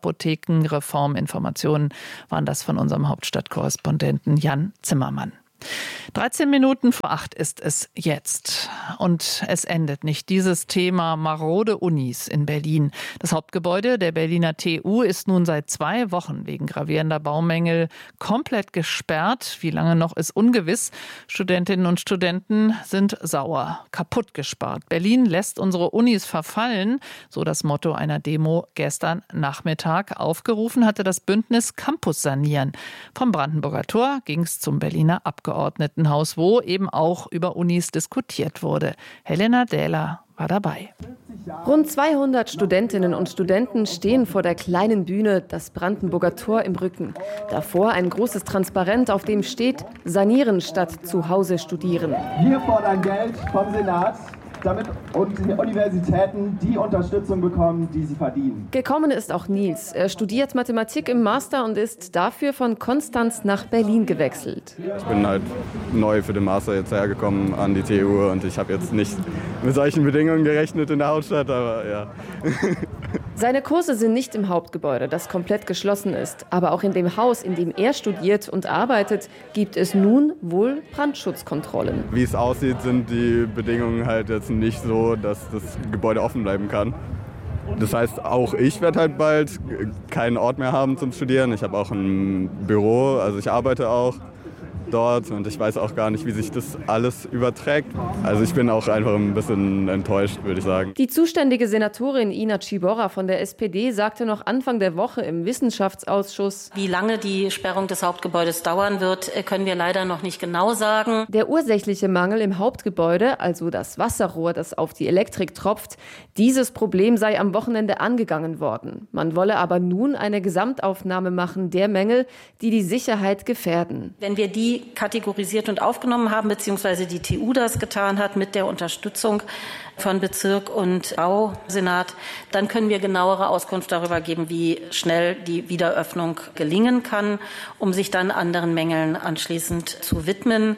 Apothekenreforminformationen waren das von unserem Hauptstadtkorrespondenten Jan Zimmermann. dreizehn Minuten vor acht ist es jetzt. Und es endet nicht. Dieses Thema marode Unis in Berlin. Das Hauptgebäude der Berliner T U ist nun seit zwei Wochen wegen gravierender Baumängel komplett gesperrt. Wie lange noch ist ungewiss. Studentinnen und Studenten sind sauer, kaputt gespart. Berlin lässt unsere Unis verfallen, so das Motto einer Demo gestern Nachmittag. Aufgerufen hatte das Bündnis Campus sanieren. Vom Brandenburger Tor ging es zum Berliner Abgeordnetenhaus, wo eben auch über Unis diskutiert wurde. Helena Dähler war dabei. Rund zweihundert Studentinnen und Studenten stehen vor der kleinen Bühne, das Brandenburger Tor im Rücken. Davor ein großes Transparent, auf dem steht: Sanieren statt zu Hause studieren. Wir fordern Geld vom Senat, damit die Universitäten die Unterstützung bekommen, die sie verdienen. Gekommen ist auch Nils. Er studiert Mathematik im Master und ist dafür von Konstanz nach Berlin gewechselt. Ich bin halt neu für den Master jetzt hergekommen an die T U und ich habe jetzt nicht mit solchen Bedingungen gerechnet in der Hauptstadt, aber ja. Seine Kurse sind nicht im Hauptgebäude, das komplett geschlossen ist. Aber auch in dem Haus, in dem er studiert und arbeitet, gibt es nun wohl Brandschutzkontrollen. Wie es aussieht, sind die Bedingungen halt jetzt nicht so, dass das Gebäude offen bleiben kann. Das heißt, auch ich werde halt bald keinen Ort mehr haben zum Studieren. Ich habe auch ein Büro, also ich arbeite auch dort und ich weiß auch gar nicht, wie sich das alles überträgt. Also ich bin auch einfach ein bisschen enttäuscht, würde ich sagen. Die zuständige Senatorin Ina Ciborra von der S P D sagte noch Anfang der Woche im Wissenschaftsausschuss: Wie lange die Sperrung des Hauptgebäudes dauern wird, können wir leider noch nicht genau sagen. Der ursächliche Mangel im Hauptgebäude, also das Wasserrohr, das auf die Elektrik tropft, dieses Problem sei am Wochenende angegangen worden. Man wolle aber nun eine Gesamtaufnahme machen der Mängel, die die Sicherheit gefährden. Wenn wir die kategorisiert und aufgenommen haben, beziehungsweise die T U das getan hat mit der Unterstützung von Bezirk und Bausenat, dann können wir genauere Auskunft darüber geben, wie schnell die Wiederöffnung gelingen kann, um sich dann anderen Mängeln anschließend zu widmen.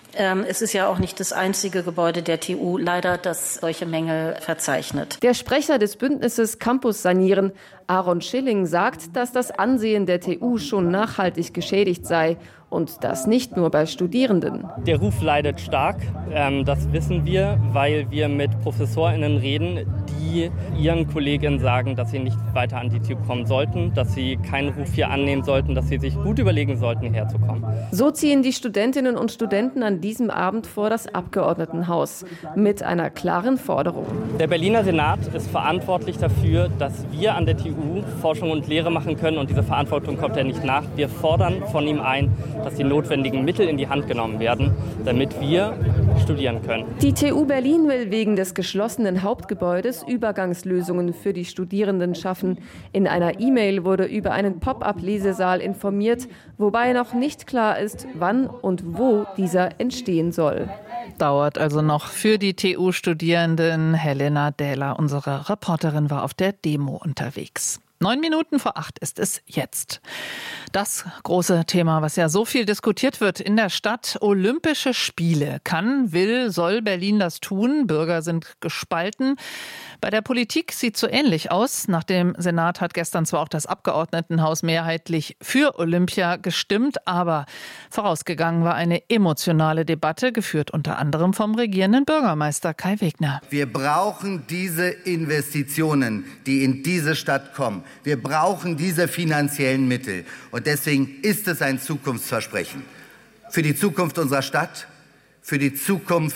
Es ist ja auch nicht das einzige Gebäude der T U, leider, das solche Mängel verzeichnet. Der Sprecher des Bündnisses Campus sanieren, Aaron Schilling, sagt, dass das Ansehen der T U schon nachhaltig geschädigt sei. Und das nicht nur bei Studierenden. Der Ruf leidet stark, ähm, das wissen wir, weil wir mit ProfessorInnen reden, die ihren Kolleginnen sagen, dass sie nicht weiter an die T U kommen sollten, dass sie keinen Ruf hier annehmen sollten, dass sie sich gut überlegen sollten, hierher zu kommen. So ziehen die Studentinnen und Studenten an diesem Abend vor das Abgeordnetenhaus mit einer klaren Forderung. Der Berliner Senat ist verantwortlich dafür, dass wir an der T U Forschung und Lehre machen können, und diese Verantwortung kommt er nicht nach. Wir fordern von ihm ein, dass die notwendigen Mittel in die Hand genommen werden, damit wir studieren können. Die T U Berlin will wegen des geschlossenen Hauptgebäudes Übergangslösungen für die Studierenden schaffen. In einer E-Mail wurde über einen Pop-up-Lesesaal informiert, wobei noch nicht klar ist, wann und wo dieser entstehen soll. Dauert also noch für die T U-Studierenden. Helena Dähler, unsere Reporterin, war auf der Demo unterwegs. Neun Minuten vor acht ist es jetzt. Das große Thema, was ja so viel diskutiert wird in der Stadt: Olympische Spiele. Kann, will, soll Berlin das tun? Bürger sind gespalten. Bei der Politik sieht es so ähnlich aus. Nach dem Senat hat gestern zwar auch das Abgeordnetenhaus mehrheitlich für Olympia gestimmt, aber vorausgegangen war eine emotionale Debatte, geführt unter anderem vom regierenden Bürgermeister Kai Wegner. Wir brauchen diese Investitionen, die in diese Stadt kommen. Wir brauchen diese finanziellen Mittel. Und deswegen ist es ein Zukunftsversprechen für die Zukunft unserer Stadt, für die Zukunft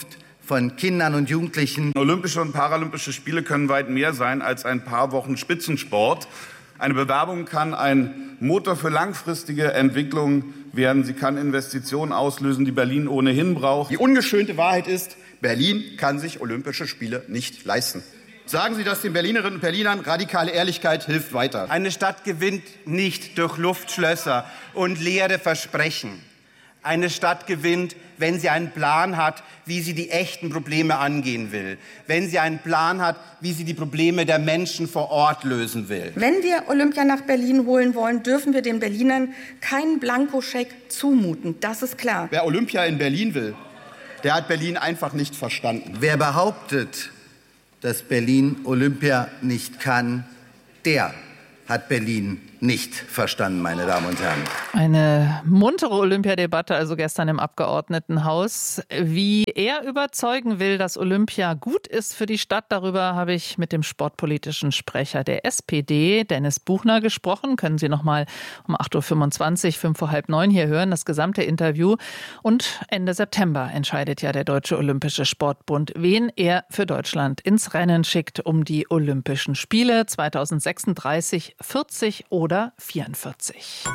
von Kindern und Jugendlichen. Olympische und Paralympische Spiele können weit mehr sein als ein paar Wochen Spitzensport. Eine Bewerbung kann ein Motor für langfristige Entwicklung werden. Sie kann Investitionen auslösen, die Berlin ohnehin braucht. Die ungeschönte Wahrheit ist, Berlin kann sich Olympische Spiele nicht leisten. Sagen Sie das den Berlinerinnen und Berlinern, radikale Ehrlichkeit hilft weiter. Eine Stadt gewinnt nicht durch Luftschlösser und leere Versprechen. Eine Stadt gewinnt, wenn sie einen Plan hat, wie sie die echten Probleme angehen will. Wenn sie einen Plan hat, wie sie die Probleme der Menschen vor Ort lösen will. Wenn wir Olympia nach Berlin holen wollen, dürfen wir den Berlinern keinen Blankoscheck zumuten. Das ist klar. Wer Olympia in Berlin will, der hat Berlin einfach nicht verstanden. Wer behauptet, dass Berlin Olympia nicht kann, der hat Berlin nicht verstanden, meine Damen und Herren. Eine muntere Olympiadebatte also gestern im Abgeordnetenhaus. Wie er überzeugen will, dass Olympia gut ist für die Stadt, darüber habe ich mit dem sportpolitischen Sprecher der S P D, Dennis Buchner, gesprochen. Können Sie noch mal um acht Uhr fünfundzwanzig, fünf vor halb neun hier hören, das gesamte Interview. Und Ende September entscheidet ja der Deutsche Olympische Sportbund, wen er für Deutschland ins Rennen schickt um die Olympischen Spiele zweitausendsechsunddreißig, vierzig oder vierundvierzig.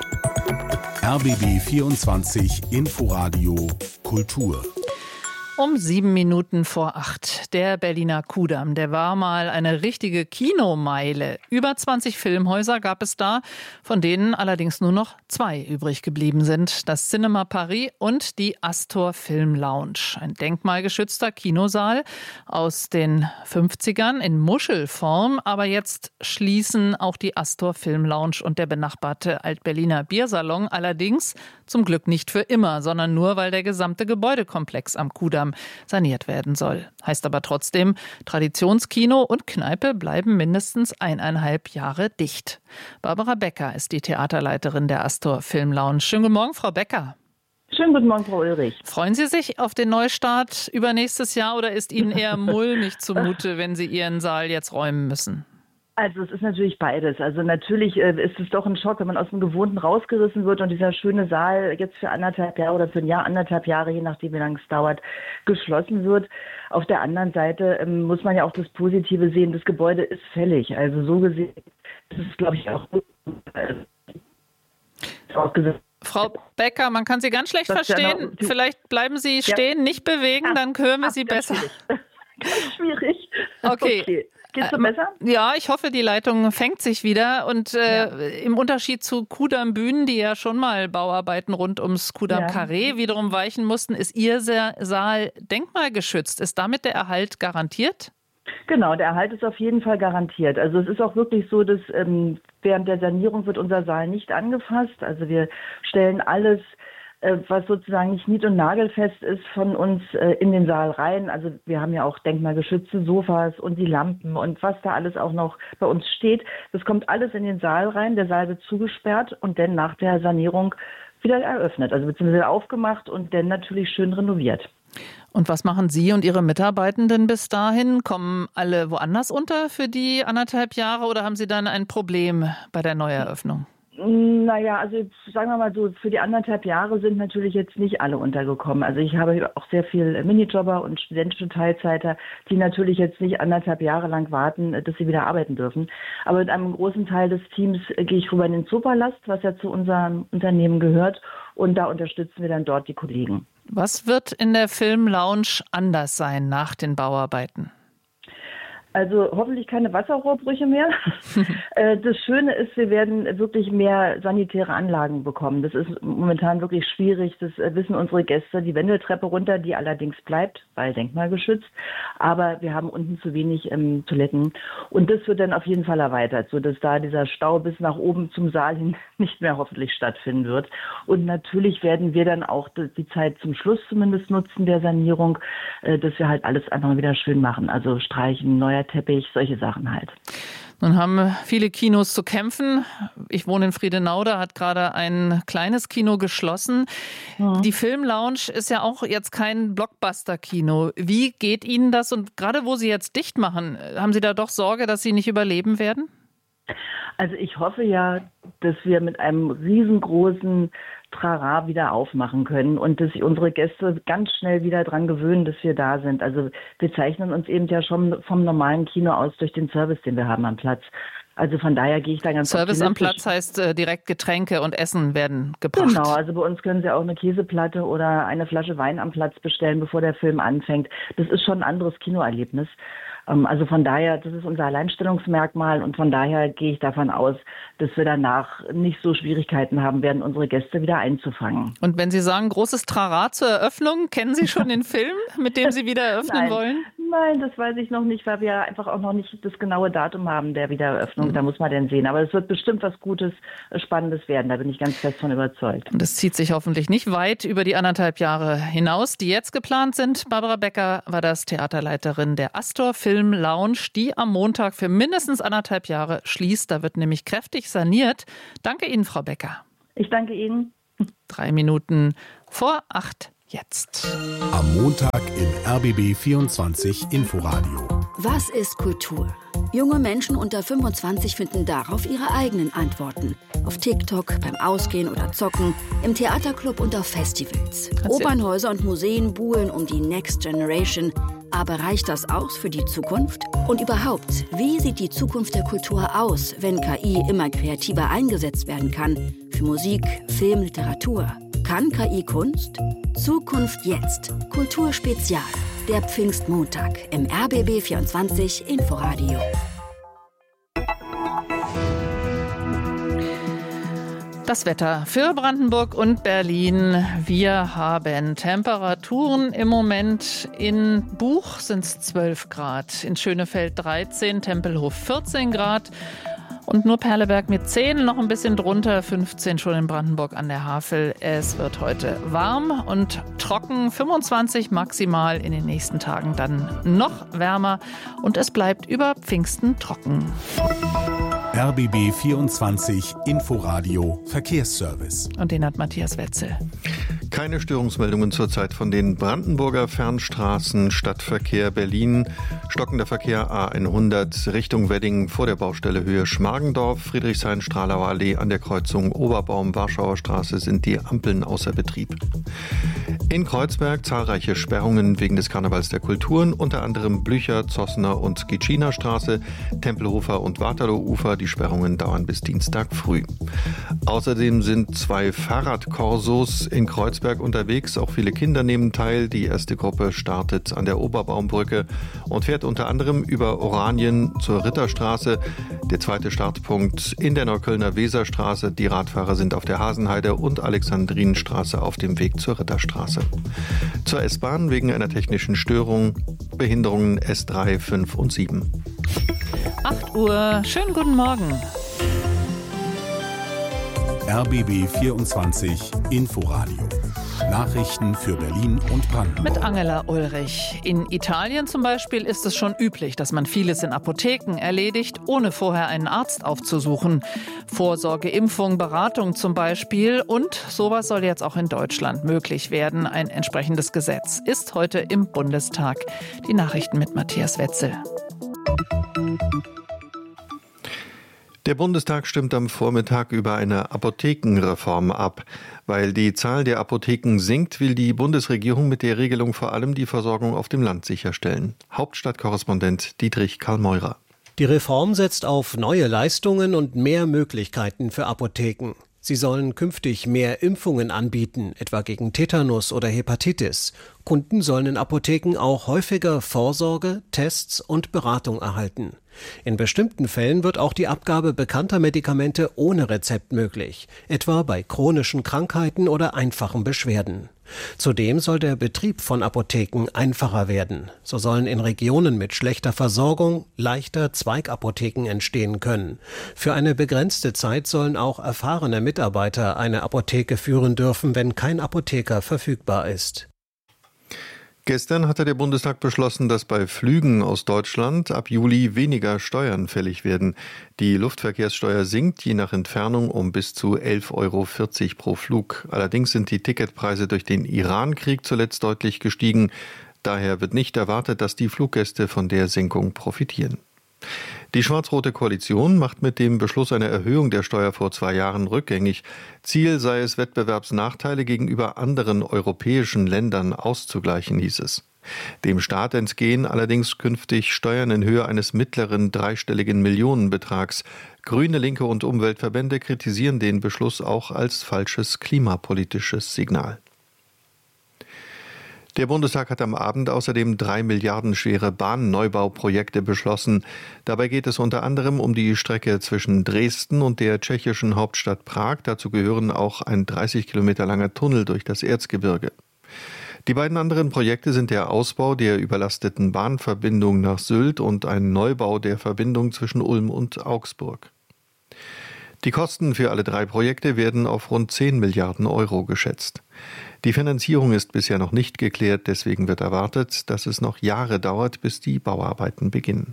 R B B vierundzwanzig Inforadio Kultur. Um sieben Minuten vor acht. Der Berliner Kudamm, der war mal eine richtige Kinomeile. Über zwanzig Filmhäuser gab es da, von denen allerdings nur noch zwei übrig geblieben sind. Das Cinema Paris und die Astor Film Lounge. Ein denkmalgeschützter Kinosaal aus den fünfzigern in Muschelform. Aber jetzt schließen auch die Astor Film Lounge und der benachbarte Alt-Berliner Biersalon. Allerdings zum Glück nicht für immer, sondern nur, weil der gesamte Gebäudekomplex am Kudamm saniert werden soll. Heißt aber trotzdem, Traditionskino und Kneipe bleiben mindestens eineinhalb Jahre dicht. Barbara Becker ist die Theaterleiterin der Astor Film Lounge. Schönen guten Morgen, Frau Becker. Schönen guten Morgen, Frau Ulrich. Freuen Sie sich auf den Neustart übernächstes Jahr oder ist Ihnen eher mulmig zumute, wenn Sie Ihren Saal jetzt räumen müssen? Also es ist natürlich beides. Also natürlich äh, ist es doch ein Schock, wenn man aus dem Gewohnten rausgerissen wird und dieser schöne Saal jetzt für anderthalb Jahre oder für ein Jahr, anderthalb Jahre, je nachdem wie lange es dauert, geschlossen wird. Auf der anderen Seite ähm, muss man ja auch das Positive sehen, das Gebäude ist fällig. Also so gesehen ist es, glaube ich, auch äh, ausgesetzt. Frau Becker, man kann Sie ganz schlecht das verstehen. Ja, vielleicht bleiben Sie stehen, ja. nicht bewegen, ja. dann hören wir Ach, Sie besser. Ganz schwierig. Okay. okay. Geht's so besser? Ja, ich hoffe, die Leitung fängt sich wieder. Und äh, ja. im Unterschied zu Kudamm Bühnen, die ja schon mal Bauarbeiten rund ums Kudamm Carré ja. wiederum weichen mussten, ist Ihr Saal denkmalgeschützt. Ist damit der Erhalt garantiert? Genau, der Erhalt ist auf jeden Fall garantiert. Also es ist auch wirklich so, dass ähm, während der Sanierung wird unser Saal nicht angefasst. Also wir stellen alles, was sozusagen nicht nied- und nagelfest ist, von uns äh, in den Saal rein. Also wir haben ja auch denkmalgeschützte Sofas und die Lampen und was da alles auch noch bei uns steht. Das kommt alles in den Saal rein. Der Saal wird zugesperrt und dann nach der Sanierung wieder eröffnet, also beziehungsweise aufgemacht und dann natürlich schön renoviert. Und was machen Sie und Ihre Mitarbeitenden bis dahin? Kommen alle woanders unter für die anderthalb Jahre oder haben Sie dann ein Problem bei der Neueröffnung? Naja, also sagen wir mal so, für die anderthalb Jahre sind natürlich jetzt nicht alle untergekommen. Also ich habe auch sehr viel Minijobber und studentische Teilzeiter, die natürlich jetzt nicht anderthalb Jahre lang warten, dass sie wieder arbeiten dürfen. Aber mit einem großen Teil des Teams gehe ich rüber in den Zoopalast, was ja zu unserem Unternehmen gehört. Und da unterstützen wir dann dort die Kollegen. Was wird in der Film Lounge anders sein nach den Bauarbeiten? Also hoffentlich keine Wasserrohrbrüche mehr. Das Schöne ist, wir werden wirklich mehr sanitäre Anlagen bekommen. Das ist momentan wirklich schwierig. Das wissen unsere Gäste. Die Wendeltreppe runter, die allerdings bleibt, weil denkmalgeschützt. Aber wir haben unten zu wenig ähm, Toiletten. Und das wird dann auf jeden Fall erweitert, sodass da dieser Stau bis nach oben zum Saal hin nicht mehr hoffentlich stattfinden wird. Und natürlich werden wir dann auch die Zeit zum Schluss zumindest nutzen der Sanierung, dass wir halt alles einfach mal wieder schön machen. Also streichen, neuer Teppich, solche Sachen halt. Nun haben viele Kinos zu kämpfen. Ich wohne in Friedenau, da hat gerade ein kleines Kino geschlossen. Ja. Die Film Lounge ist ja auch jetzt kein Blockbuster-Kino. Wie geht Ihnen das? Und gerade wo Sie jetzt dicht machen, haben Sie da doch Sorge, dass Sie nicht überleben werden? Also ich hoffe ja, dass wir mit einem riesengroßen Trara wieder aufmachen können und dass sich unsere Gäste ganz schnell wieder dran gewöhnen, dass wir da sind. Also wir zeichnen uns eben ja schon vom normalen Kino aus durch den Service, den wir haben am Platz. Also von daher gehe ich da ganz Service am Platz heißt äh, direkt Getränke und Essen werden gebracht. Genau, also bei uns können Sie auch eine Käseplatte oder eine Flasche Wein am Platz bestellen, bevor der Film anfängt. Das ist schon ein anderes Kinoerlebnis. Ähm, also von daher, das ist unser Alleinstellungsmerkmal und von daher gehe ich davon aus, dass wir danach nicht so Schwierigkeiten haben werden, unsere Gäste wieder einzufangen. Und wenn Sie sagen, großes Trara zur Eröffnung, kennen Sie schon den Film, mit dem Sie wieder eröffnen Nein. wollen? Nein, das weiß ich noch nicht, weil wir einfach auch noch nicht das genaue Datum haben der Wiedereröffnung. Mhm. Da muss man dann sehen. Aber es wird bestimmt was Gutes, Spannendes werden. Da bin ich ganz fest von überzeugt. Und es zieht sich hoffentlich nicht weit über die anderthalb Jahre hinaus, die jetzt geplant sind. Barbara Becker war das Theaterleiterin der Astor Film Lounge, die am Montag für mindestens anderthalb Jahre schließt. Da wird nämlich kräftig saniert. Danke Ihnen, Frau Becker. Ich danke Ihnen. Drei Minuten vor acht. Jetzt. Am Montag im R B B vierundzwanzig Inforadio. Was ist Kultur? Junge Menschen unter fünfundzwanzig finden darauf ihre eigenen Antworten. Auf TikTok, beim Ausgehen oder Zocken, im Theaterclub und auf Festivals. Opernhäuser und Museen buhlen um die Next Generation. Aber reicht das aus für die Zukunft? Und überhaupt, wie sieht die Zukunft der Kultur aus, wenn K I immer kreativer eingesetzt werden kann? Für Musik, Film, Literatur. Kann K I Kunst? Zukunft jetzt. Kulturspezial. Der Pfingstmontag im R B B vierundzwanzig Inforadio. Das Wetter für Brandenburg und Berlin. Wir haben Temperaturen im Moment. In Buch sind es zwölf Grad, in Schönefeld dreizehn, Tempelhof vierzehn Grad. Und nur Perleberg mit zehn, noch ein bisschen drunter, fünfzehn schon in Brandenburg an der Havel. Es wird heute warm und trocken, fünfundzwanzig maximal, in den nächsten Tagen dann noch wärmer. Und es bleibt über Pfingsten trocken. R B B vierundzwanzig Inforadio Verkehrsservice. Und den hat Matthias Wetzel. Keine Störungsmeldungen zurzeit von den Brandenburger Fernstraßen. Stadtverkehr Berlin. Stockender Verkehr A hundert Richtung Wedding vor der Baustelle Höhe Schmargendorf. Friedrichshain-Stralauer Allee an der Kreuzung Oberbaum-Warschauer Straße sind die Ampeln außer Betrieb. In Kreuzberg zahlreiche Sperrungen wegen des Karnevals der Kulturen, unter anderem Blücher, Zossner und Gitschiner Straße, Tempelhofer und Waterloo-Ufer. Die Sperrungen dauern bis Dienstag früh. Außerdem sind zwei Fahrradkorsos in Kreuzberg unterwegs. Auch viele Kinder nehmen teil. Die erste Gruppe startet an der Oberbaumbrücke und fährt unter anderem über Oranien zur Ritterstraße. Der zweite Startpunkt in der Neuköllner Weserstraße. Die Radfahrer sind auf der Hasenheide und Alexandrinenstraße auf dem Weg zur Ritterstraße. Zur S-Bahn wegen einer technischen Störung. Behinderungen S drei, fünf und sieben. acht Uhr. Schönen guten Morgen. R B B vierundzwanzig Inforadio. Nachrichten für Berlin und Brandenburg. Mit Angela Ulrich. In Italien zum Beispiel ist es schon üblich, dass man vieles in Apotheken erledigt, ohne vorher einen Arzt aufzusuchen. Vorsorge, Impfung, Beratung zum Beispiel. Und sowas soll jetzt auch in Deutschland möglich werden. Ein entsprechendes Gesetz ist heute im Bundestag. Die Nachrichten mit Matthias Wetzel. Der Bundestag stimmt am Vormittag über eine Apothekenreform ab. Weil die Zahl der Apotheken sinkt, will die Bundesregierung mit der Regelung vor allem die Versorgung auf dem Land sicherstellen. Hauptstadtkorrespondent Dietrich Karl-Meurer. Die Reform setzt auf neue Leistungen und mehr Möglichkeiten für Apotheken. Sie sollen künftig mehr Impfungen anbieten, etwa gegen Tetanus oder Hepatitis. Kunden sollen in Apotheken auch häufiger Vorsorge, Tests und Beratung erhalten. In bestimmten Fällen wird auch die Abgabe bekannter Medikamente ohne Rezept möglich, etwa bei chronischen Krankheiten oder einfachen Beschwerden. Zudem soll der Betrieb von Apotheken einfacher werden. So sollen in Regionen mit schlechter Versorgung leichter Zweigapotheken entstehen können. Für eine begrenzte Zeit sollen auch erfahrene Mitarbeiter eine Apotheke führen dürfen, wenn kein Apotheker verfügbar ist. Gestern hatte der Bundestag beschlossen, dass bei Flügen aus Deutschland ab Juli weniger Steuern fällig werden. Die Luftverkehrssteuer sinkt je nach Entfernung um bis zu elf Euro vierzig pro Flug. Allerdings sind die Ticketpreise durch den Iran-Krieg zuletzt deutlich gestiegen. Daher wird nicht erwartet, dass die Fluggäste von der Senkung profitieren. Die schwarz-rote Koalition macht mit dem Beschluss eine Erhöhung der Steuer vor zwei Jahren rückgängig. Ziel sei es, Wettbewerbsnachteile gegenüber anderen europäischen Ländern auszugleichen, hieß es. Dem Staat entgehen allerdings künftig Steuern in Höhe eines mittleren dreistelligen Millionenbetrags. Grüne, Linke und Umweltverbände kritisieren den Beschluss auch als falsches klimapolitisches Signal. Der Bundestag hat am Abend außerdem drei Milliarden schwere Bahnnneubauprojekte beschlossen. Dabei geht es unter anderem um die Strecke zwischen Dresden und der tschechischen Hauptstadt Prag. Dazu gehören auch ein dreißig Kilometer langer Tunnel durch das Erzgebirge. Die beiden anderen Projekte sind der Ausbau der überlasteten Bahnverbindung nach Sylt und ein Neubau der Verbindung zwischen Ulm und Augsburg. Die Kosten für alle drei Projekte werden auf rund zehn Milliarden Euro geschätzt. Die Finanzierung ist bisher noch nicht geklärt, deswegen wird erwartet, dass es noch Jahre dauert, bis die Bauarbeiten beginnen.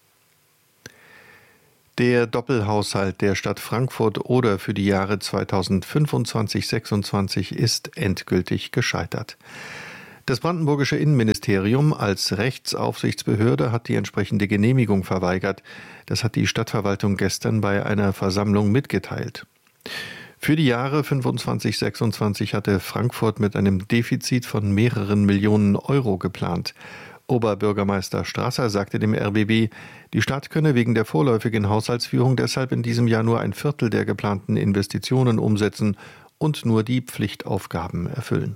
Der Doppelhaushalt der Stadt Frankfurt Oder für die Jahre zweitausendfünfundzwanzig sechsundzwanzig ist endgültig gescheitert. Das brandenburgische Innenministerium als Rechtsaufsichtsbehörde hat die entsprechende Genehmigung verweigert. Das hat die Stadtverwaltung gestern bei einer Versammlung mitgeteilt. Für die Jahre fünfundzwanzig sechsundzwanzig hatte Frankfurt mit einem Defizit von mehreren Millionen Euro geplant. Oberbürgermeister Strasser sagte dem R B B, die Stadt könne wegen der vorläufigen Haushaltsführung deshalb in diesem Jahr nur ein Viertel der geplanten Investitionen umsetzen und nur die Pflichtaufgaben erfüllen.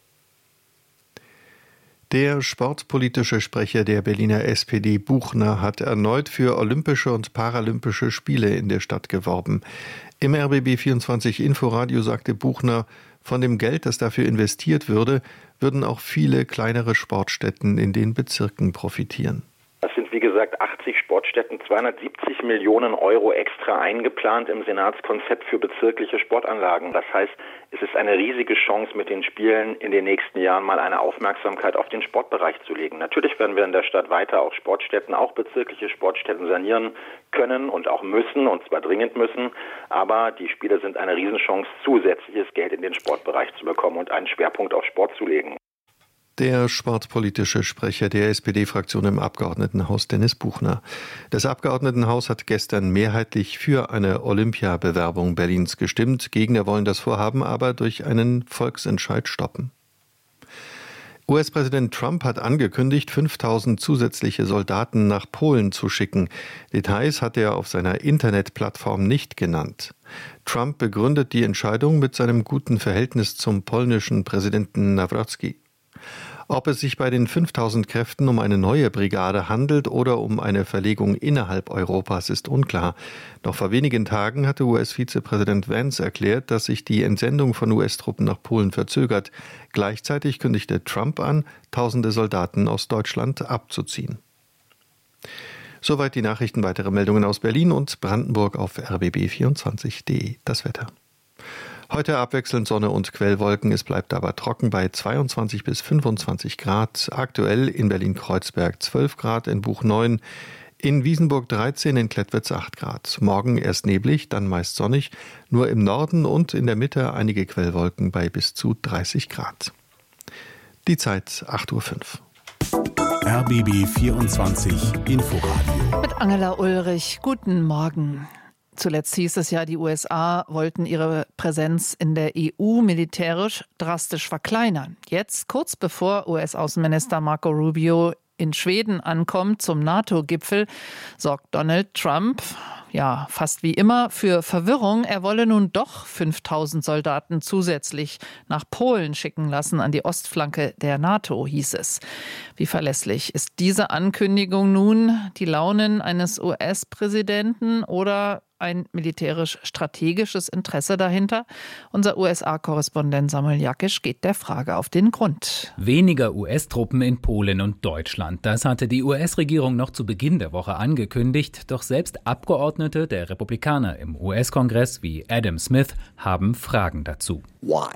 Der sportpolitische Sprecher der Berliner S P D Buchner hat erneut für Olympische und Paralympische Spiele in der Stadt geworben. Im R B B vierundzwanzig Inforadio sagte Buchner, von dem Geld, das dafür investiert würde, würden auch viele kleinere Sportstätten in den Bezirken profitieren. Das sind wie gesagt achtzig Sportstätten, zweihundertsiebzig Millionen Euro extra eingeplant im Senatskonzept für bezirkliche Sportanlagen. Das heißt, es ist eine riesige Chance, mit den Spielen in den nächsten Jahren mal eine Aufmerksamkeit auf den Sportbereich zu legen. Natürlich werden wir in der Stadt weiter auch Sportstätten, auch bezirkliche Sportstätten sanieren können und auch müssen, und zwar dringend müssen. Aber die Spiele sind eine Riesenchance, zusätzliches Geld in den Sportbereich zu bekommen und einen Schwerpunkt auf Sport zu legen. Der sportpolitische Sprecher der S P D-Fraktion im Abgeordnetenhaus, Dennis Buchner. Das Abgeordnetenhaus hat gestern mehrheitlich für eine Olympiabewerbung Berlins gestimmt. Gegner wollen das Vorhaben aber durch einen Volksentscheid stoppen. U S-Präsident Trump hat angekündigt, fünftausend zusätzliche Soldaten nach Polen zu schicken. Details hat er auf seiner Internetplattform nicht genannt. Trump begründet die Entscheidung mit seinem guten Verhältnis zum polnischen Präsidenten Nawrocki. Ob es sich bei den fünftausend Kräften um eine neue Brigade handelt oder um eine Verlegung innerhalb Europas, ist unklar. Noch vor wenigen Tagen hatte U S-Vizepräsident Vance erklärt, dass sich die Entsendung von U S-Truppen nach Polen verzögert. Gleichzeitig kündigte Trump an, tausende Soldaten aus Deutschland abzuziehen. Soweit die Nachrichten. Weitere Meldungen aus Berlin und Brandenburg auf r b b vierundzwanzig punkt d e. Das Wetter. Heute abwechselnd Sonne und Quellwolken, es bleibt aber trocken bei zweiundzwanzig bis fünfundzwanzig Grad. Aktuell in Berlin-Kreuzberg zwölf Grad, in Buch neun, in Wiesenburg dreizehn, in Klettwitz acht Grad. Morgen erst neblig, dann meist sonnig, nur im Norden und in der Mitte einige Quellwolken bei bis zu dreißig Grad. Die Zeit acht Uhr fünf. R B B vierundzwanzig Inforadio. Mit Angela Ulrich, guten Morgen. Zuletzt hieß es ja, die U S A wollten ihre Präsenz in der E U militärisch drastisch verkleinern. Jetzt, kurz bevor U S-Außenminister Marco Rubio in Schweden ankommt zum NATO-Gipfel, sorgt Donald Trump, ja fast wie immer, für Verwirrung. Er wolle nun doch fünftausend Soldaten zusätzlich nach Polen schicken lassen, an die Ostflanke der NATO, hieß es. Wie verlässlich ist diese Ankündigung nun? Die Launen eines U S-Präsidenten oder ein militärisch-strategisches Interesse dahinter? Unser U S A-Korrespondent Samuel Jakisch geht der Frage auf den Grund. Weniger U S-Truppen in Polen und Deutschland. Das hatte die U S-Regierung noch zu Beginn der Woche angekündigt. Doch selbst Abgeordnete der Republikaner im U S-Kongress wie Adam Smith haben Fragen dazu. Why?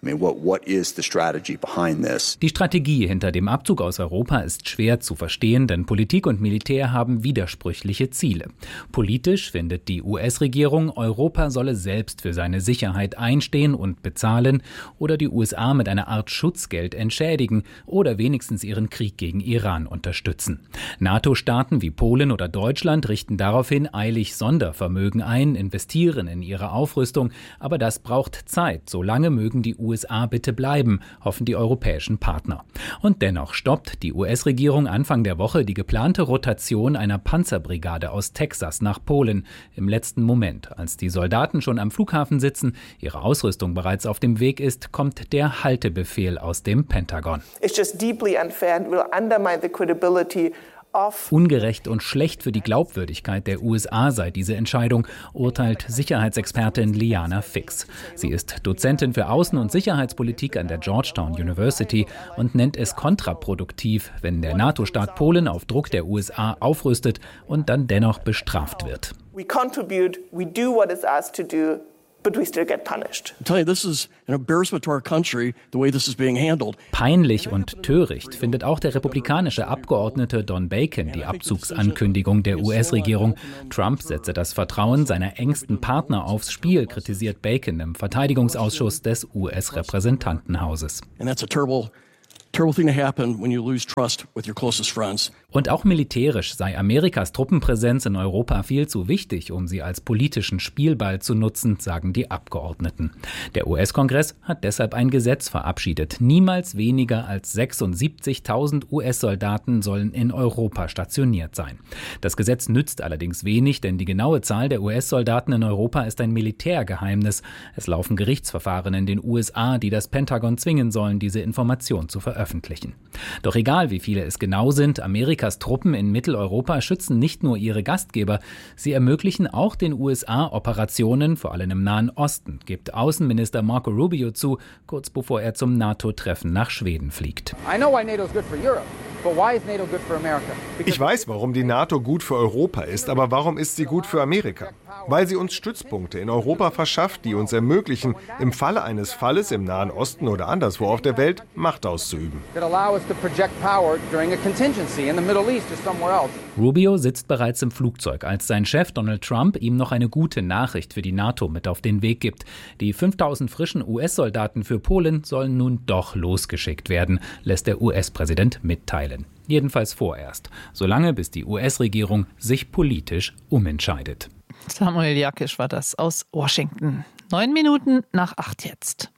Die Strategie hinter dem Abzug aus Europa ist schwer zu verstehen, denn Politik und Militär haben widersprüchliche Ziele. Politisch findet die U S-Regierung, Europa solle selbst für seine Sicherheit einstehen und bezahlen oder die U S A mit einer Art Schutzgeld entschädigen oder wenigstens ihren Krieg gegen Iran unterstützen. NATO-Staaten wie Polen oder Deutschland richten daraufhin eilig Sondervermögen ein, investieren in ihre Aufrüstung, aber das braucht Zeit. Solange mögen die U S A bitte bleiben, hoffen die europäischen Partner. Und dennoch stoppt die U S-Regierung Anfang der Woche die geplante Rotation einer Panzerbrigade aus Texas nach Polen im letzten Moment. Als die Soldaten schon am Flughafen sitzen, ihre Ausrüstung bereits auf dem Weg ist, kommt der Haltebefehl aus dem Pentagon. It's just deeply unfair and will undermine the credibility. Ungerecht und schlecht für die Glaubwürdigkeit der U S A sei diese Entscheidung, urteilt Sicherheitsexpertin Liana Fix. Sie ist Dozentin für Außen- und Sicherheitspolitik an der Georgetown University und nennt es kontraproduktiv, wenn der NATO-Staat Polen auf Druck der U S A aufrüstet und dann dennoch bestraft wird. We contribute, we do what is asked to do. But we still get punished. Peinlich und töricht findet auch der republikanische Abgeordnete Don Bacon die Abzugsankündigung der U S-Regierung. Trump setze das Vertrauen seiner engsten Partner aufs Spiel, kritisiert Bacon im Verteidigungsausschuss des U S-Repräsentantenhauses. Und auch militärisch sei Amerikas Truppenpräsenz in Europa viel zu wichtig, um sie als politischen Spielball zu nutzen, sagen die Abgeordneten. Der U S-Kongress hat deshalb ein Gesetz verabschiedet. Niemals weniger als sechsundsiebzigtausend U S-Soldaten sollen in Europa stationiert sein. Das Gesetz nützt allerdings wenig, denn die genaue Zahl der U S-Soldaten in Europa ist ein Militärgeheimnis. Es laufen Gerichtsverfahren in den U S A, die das Pentagon zwingen sollen, diese Information zu veröffentlichen. Doch egal, wie viele es genau sind, Amerikas Truppen in Mitteleuropa schützen nicht nur ihre Gastgeber, sie ermöglichen auch den U S A Operationen, vor allem im Nahen Osten, gibt Außenminister Marco Rubio zu, kurz bevor er zum NATO-Treffen nach Schweden fliegt. I know why NATO is good for Europe. Ich weiß, warum die NATO gut für Europa ist, aber warum ist sie gut für Amerika? Weil sie uns Stützpunkte in Europa verschafft, die uns ermöglichen, im Falle eines Falles im Nahen Osten oder anderswo auf der Welt Macht auszuüben. Rubio sitzt bereits im Flugzeug, als sein Chef Donald Trump ihm noch eine gute Nachricht für die NATO mit auf den Weg gibt. Die fünftausend frischen U S-Soldaten für Polen sollen nun doch losgeschickt werden, lässt der U S-Präsident mitteilen. Jedenfalls vorerst, solange bis die U S-Regierung sich politisch umentscheidet. Samuel Jakisch war das aus Washington. Neun Minuten nach acht jetzt.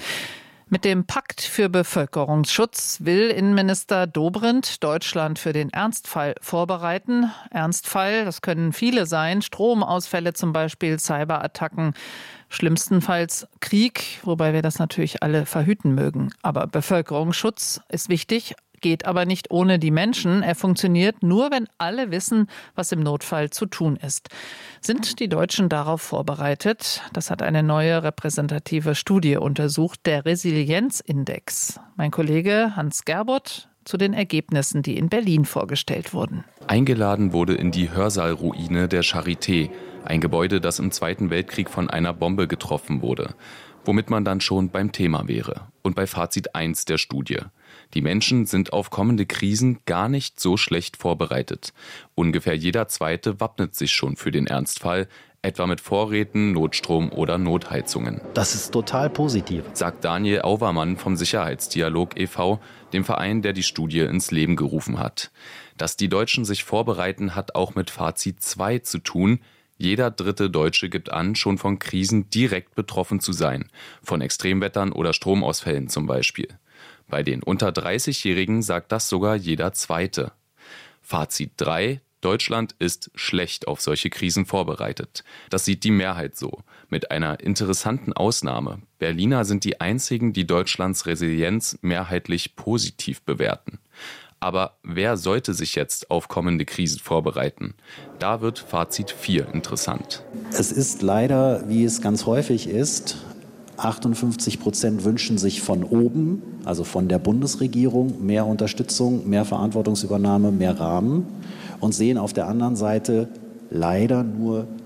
Mit dem Pakt für Bevölkerungsschutz will Innenminister Dobrindt Deutschland für den Ernstfall vorbereiten. Ernstfall, das können viele sein, Stromausfälle zum Beispiel, Cyberattacken, schlimmstenfalls Krieg, wobei wir das natürlich alle verhüten mögen. Aber Bevölkerungsschutz ist wichtig, geht aber nicht ohne die Menschen. Er funktioniert nur, wenn alle wissen, was im Notfall zu tun ist. Sind die Deutschen darauf vorbereitet? Das hat eine neue repräsentative Studie untersucht, der Resilienzindex. Mein Kollege Hans Gerbert zu den Ergebnissen, die in Berlin vorgestellt wurden. Eingeladen wurde in die Hörsaalruine der Charité, ein Gebäude, das im Zweiten Weltkrieg von einer Bombe getroffen wurde. Womit man dann schon beim Thema wäre und bei Fazit eins der Studie. Die Menschen sind auf kommende Krisen gar nicht so schlecht vorbereitet. Ungefähr jeder Zweite wappnet sich schon für den Ernstfall, etwa mit Vorräten, Notstrom oder Notheizungen. Das ist total positiv, sagt Daniel Auwermann vom Sicherheitsdialog e V, dem Verein, der die Studie ins Leben gerufen hat. Dass die Deutschen sich vorbereiten, hat auch mit Fazit zwei zu tun. Jeder dritte Deutsche gibt an, schon von Krisen direkt betroffen zu sein, von Extremwettern oder Stromausfällen zum Beispiel. Bei den unter dreißigjährigen sagt das sogar jeder Zweite. Fazit drei: Deutschland ist schlecht auf solche Krisen vorbereitet. Das sieht die Mehrheit so. Mit einer interessanten Ausnahme. Berliner sind die einzigen, die Deutschlands Resilienz mehrheitlich positiv bewerten. Aber wer sollte sich jetzt auf kommende Krisen vorbereiten? Da wird Fazit vier interessant. Es ist leider, wie es ganz häufig ist, achtundfünfzig Prozent wünschen sich von oben, also von der Bundesregierung, mehr Unterstützung, mehr Verantwortungsübernahme, mehr Rahmen und sehen auf der anderen Seite leider nur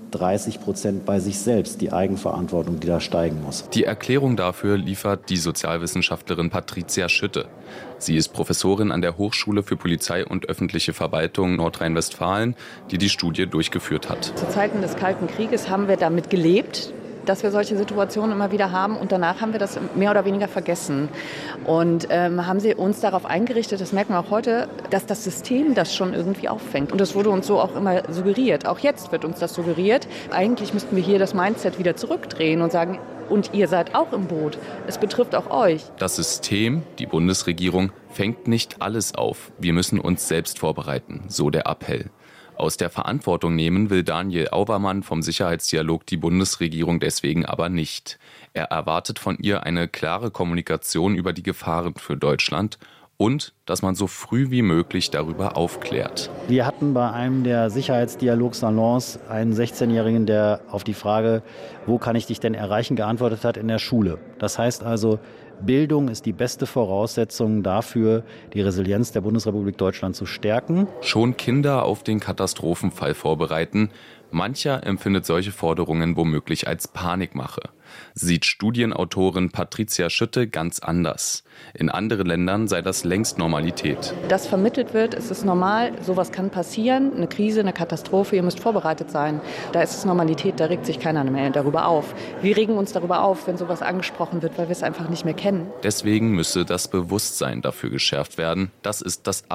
dreißig Prozent bei sich selbst, die Eigenverantwortung, die da steigen muss. Die Erklärung dafür liefert die Sozialwissenschaftlerin Patricia Schütte. Sie ist Professorin an der Hochschule für Polizei und öffentliche Verwaltung Nordrhein-Westfalen, die die Studie durchgeführt hat. Zu Zeiten des Kalten Krieges haben wir damit gelebt, dass wir solche Situationen immer wieder haben, und danach haben wir das mehr oder weniger vergessen. Und ähm, haben sie uns darauf eingerichtet, das merken wir auch heute, dass das System das schon irgendwie auffängt. Und das wurde uns so auch immer suggeriert. Auch jetzt wird uns das suggeriert. Eigentlich müssten wir hier das Mindset wieder zurückdrehen und sagen, und ihr seid auch im Boot. Es betrifft auch euch. Das System, die Bundesregierung, fängt nicht alles auf. Wir müssen uns selbst vorbereiten, so der Appell. Aus der Verantwortung nehmen will Daniel Aubermann vom Sicherheitsdialog die Bundesregierung deswegen aber nicht. Er erwartet von ihr eine klare Kommunikation über die Gefahren für Deutschland und dass man so früh wie möglich darüber aufklärt. Wir hatten bei einem der Sicherheitsdialogsalons einen sechzehnjährigen, der auf die Frage, wo kann ich dich denn erreichen, geantwortet hat, in der Schule. Das heißt also, Bildung ist die beste Voraussetzung dafür, die Resilienz der Bundesrepublik Deutschland zu stärken. Schon Kinder auf den Katastrophenfall vorbereiten. Mancher empfindet solche Forderungen womöglich als Panikmache. Sieht Studienautorin Patricia Schütte ganz anders. In anderen Ländern sei das längst Normalität. Das vermittelt wird, es ist normal, sowas kann passieren, eine Krise, eine Katastrophe, ihr müsst vorbereitet sein. Da ist es Normalität, da regt sich keiner mehr darüber auf. Wir regen uns darüber auf, wenn sowas angesprochen wird, weil wir es einfach nicht mehr kennen. Deswegen müsse das Bewusstsein dafür geschärft werden. Das ist das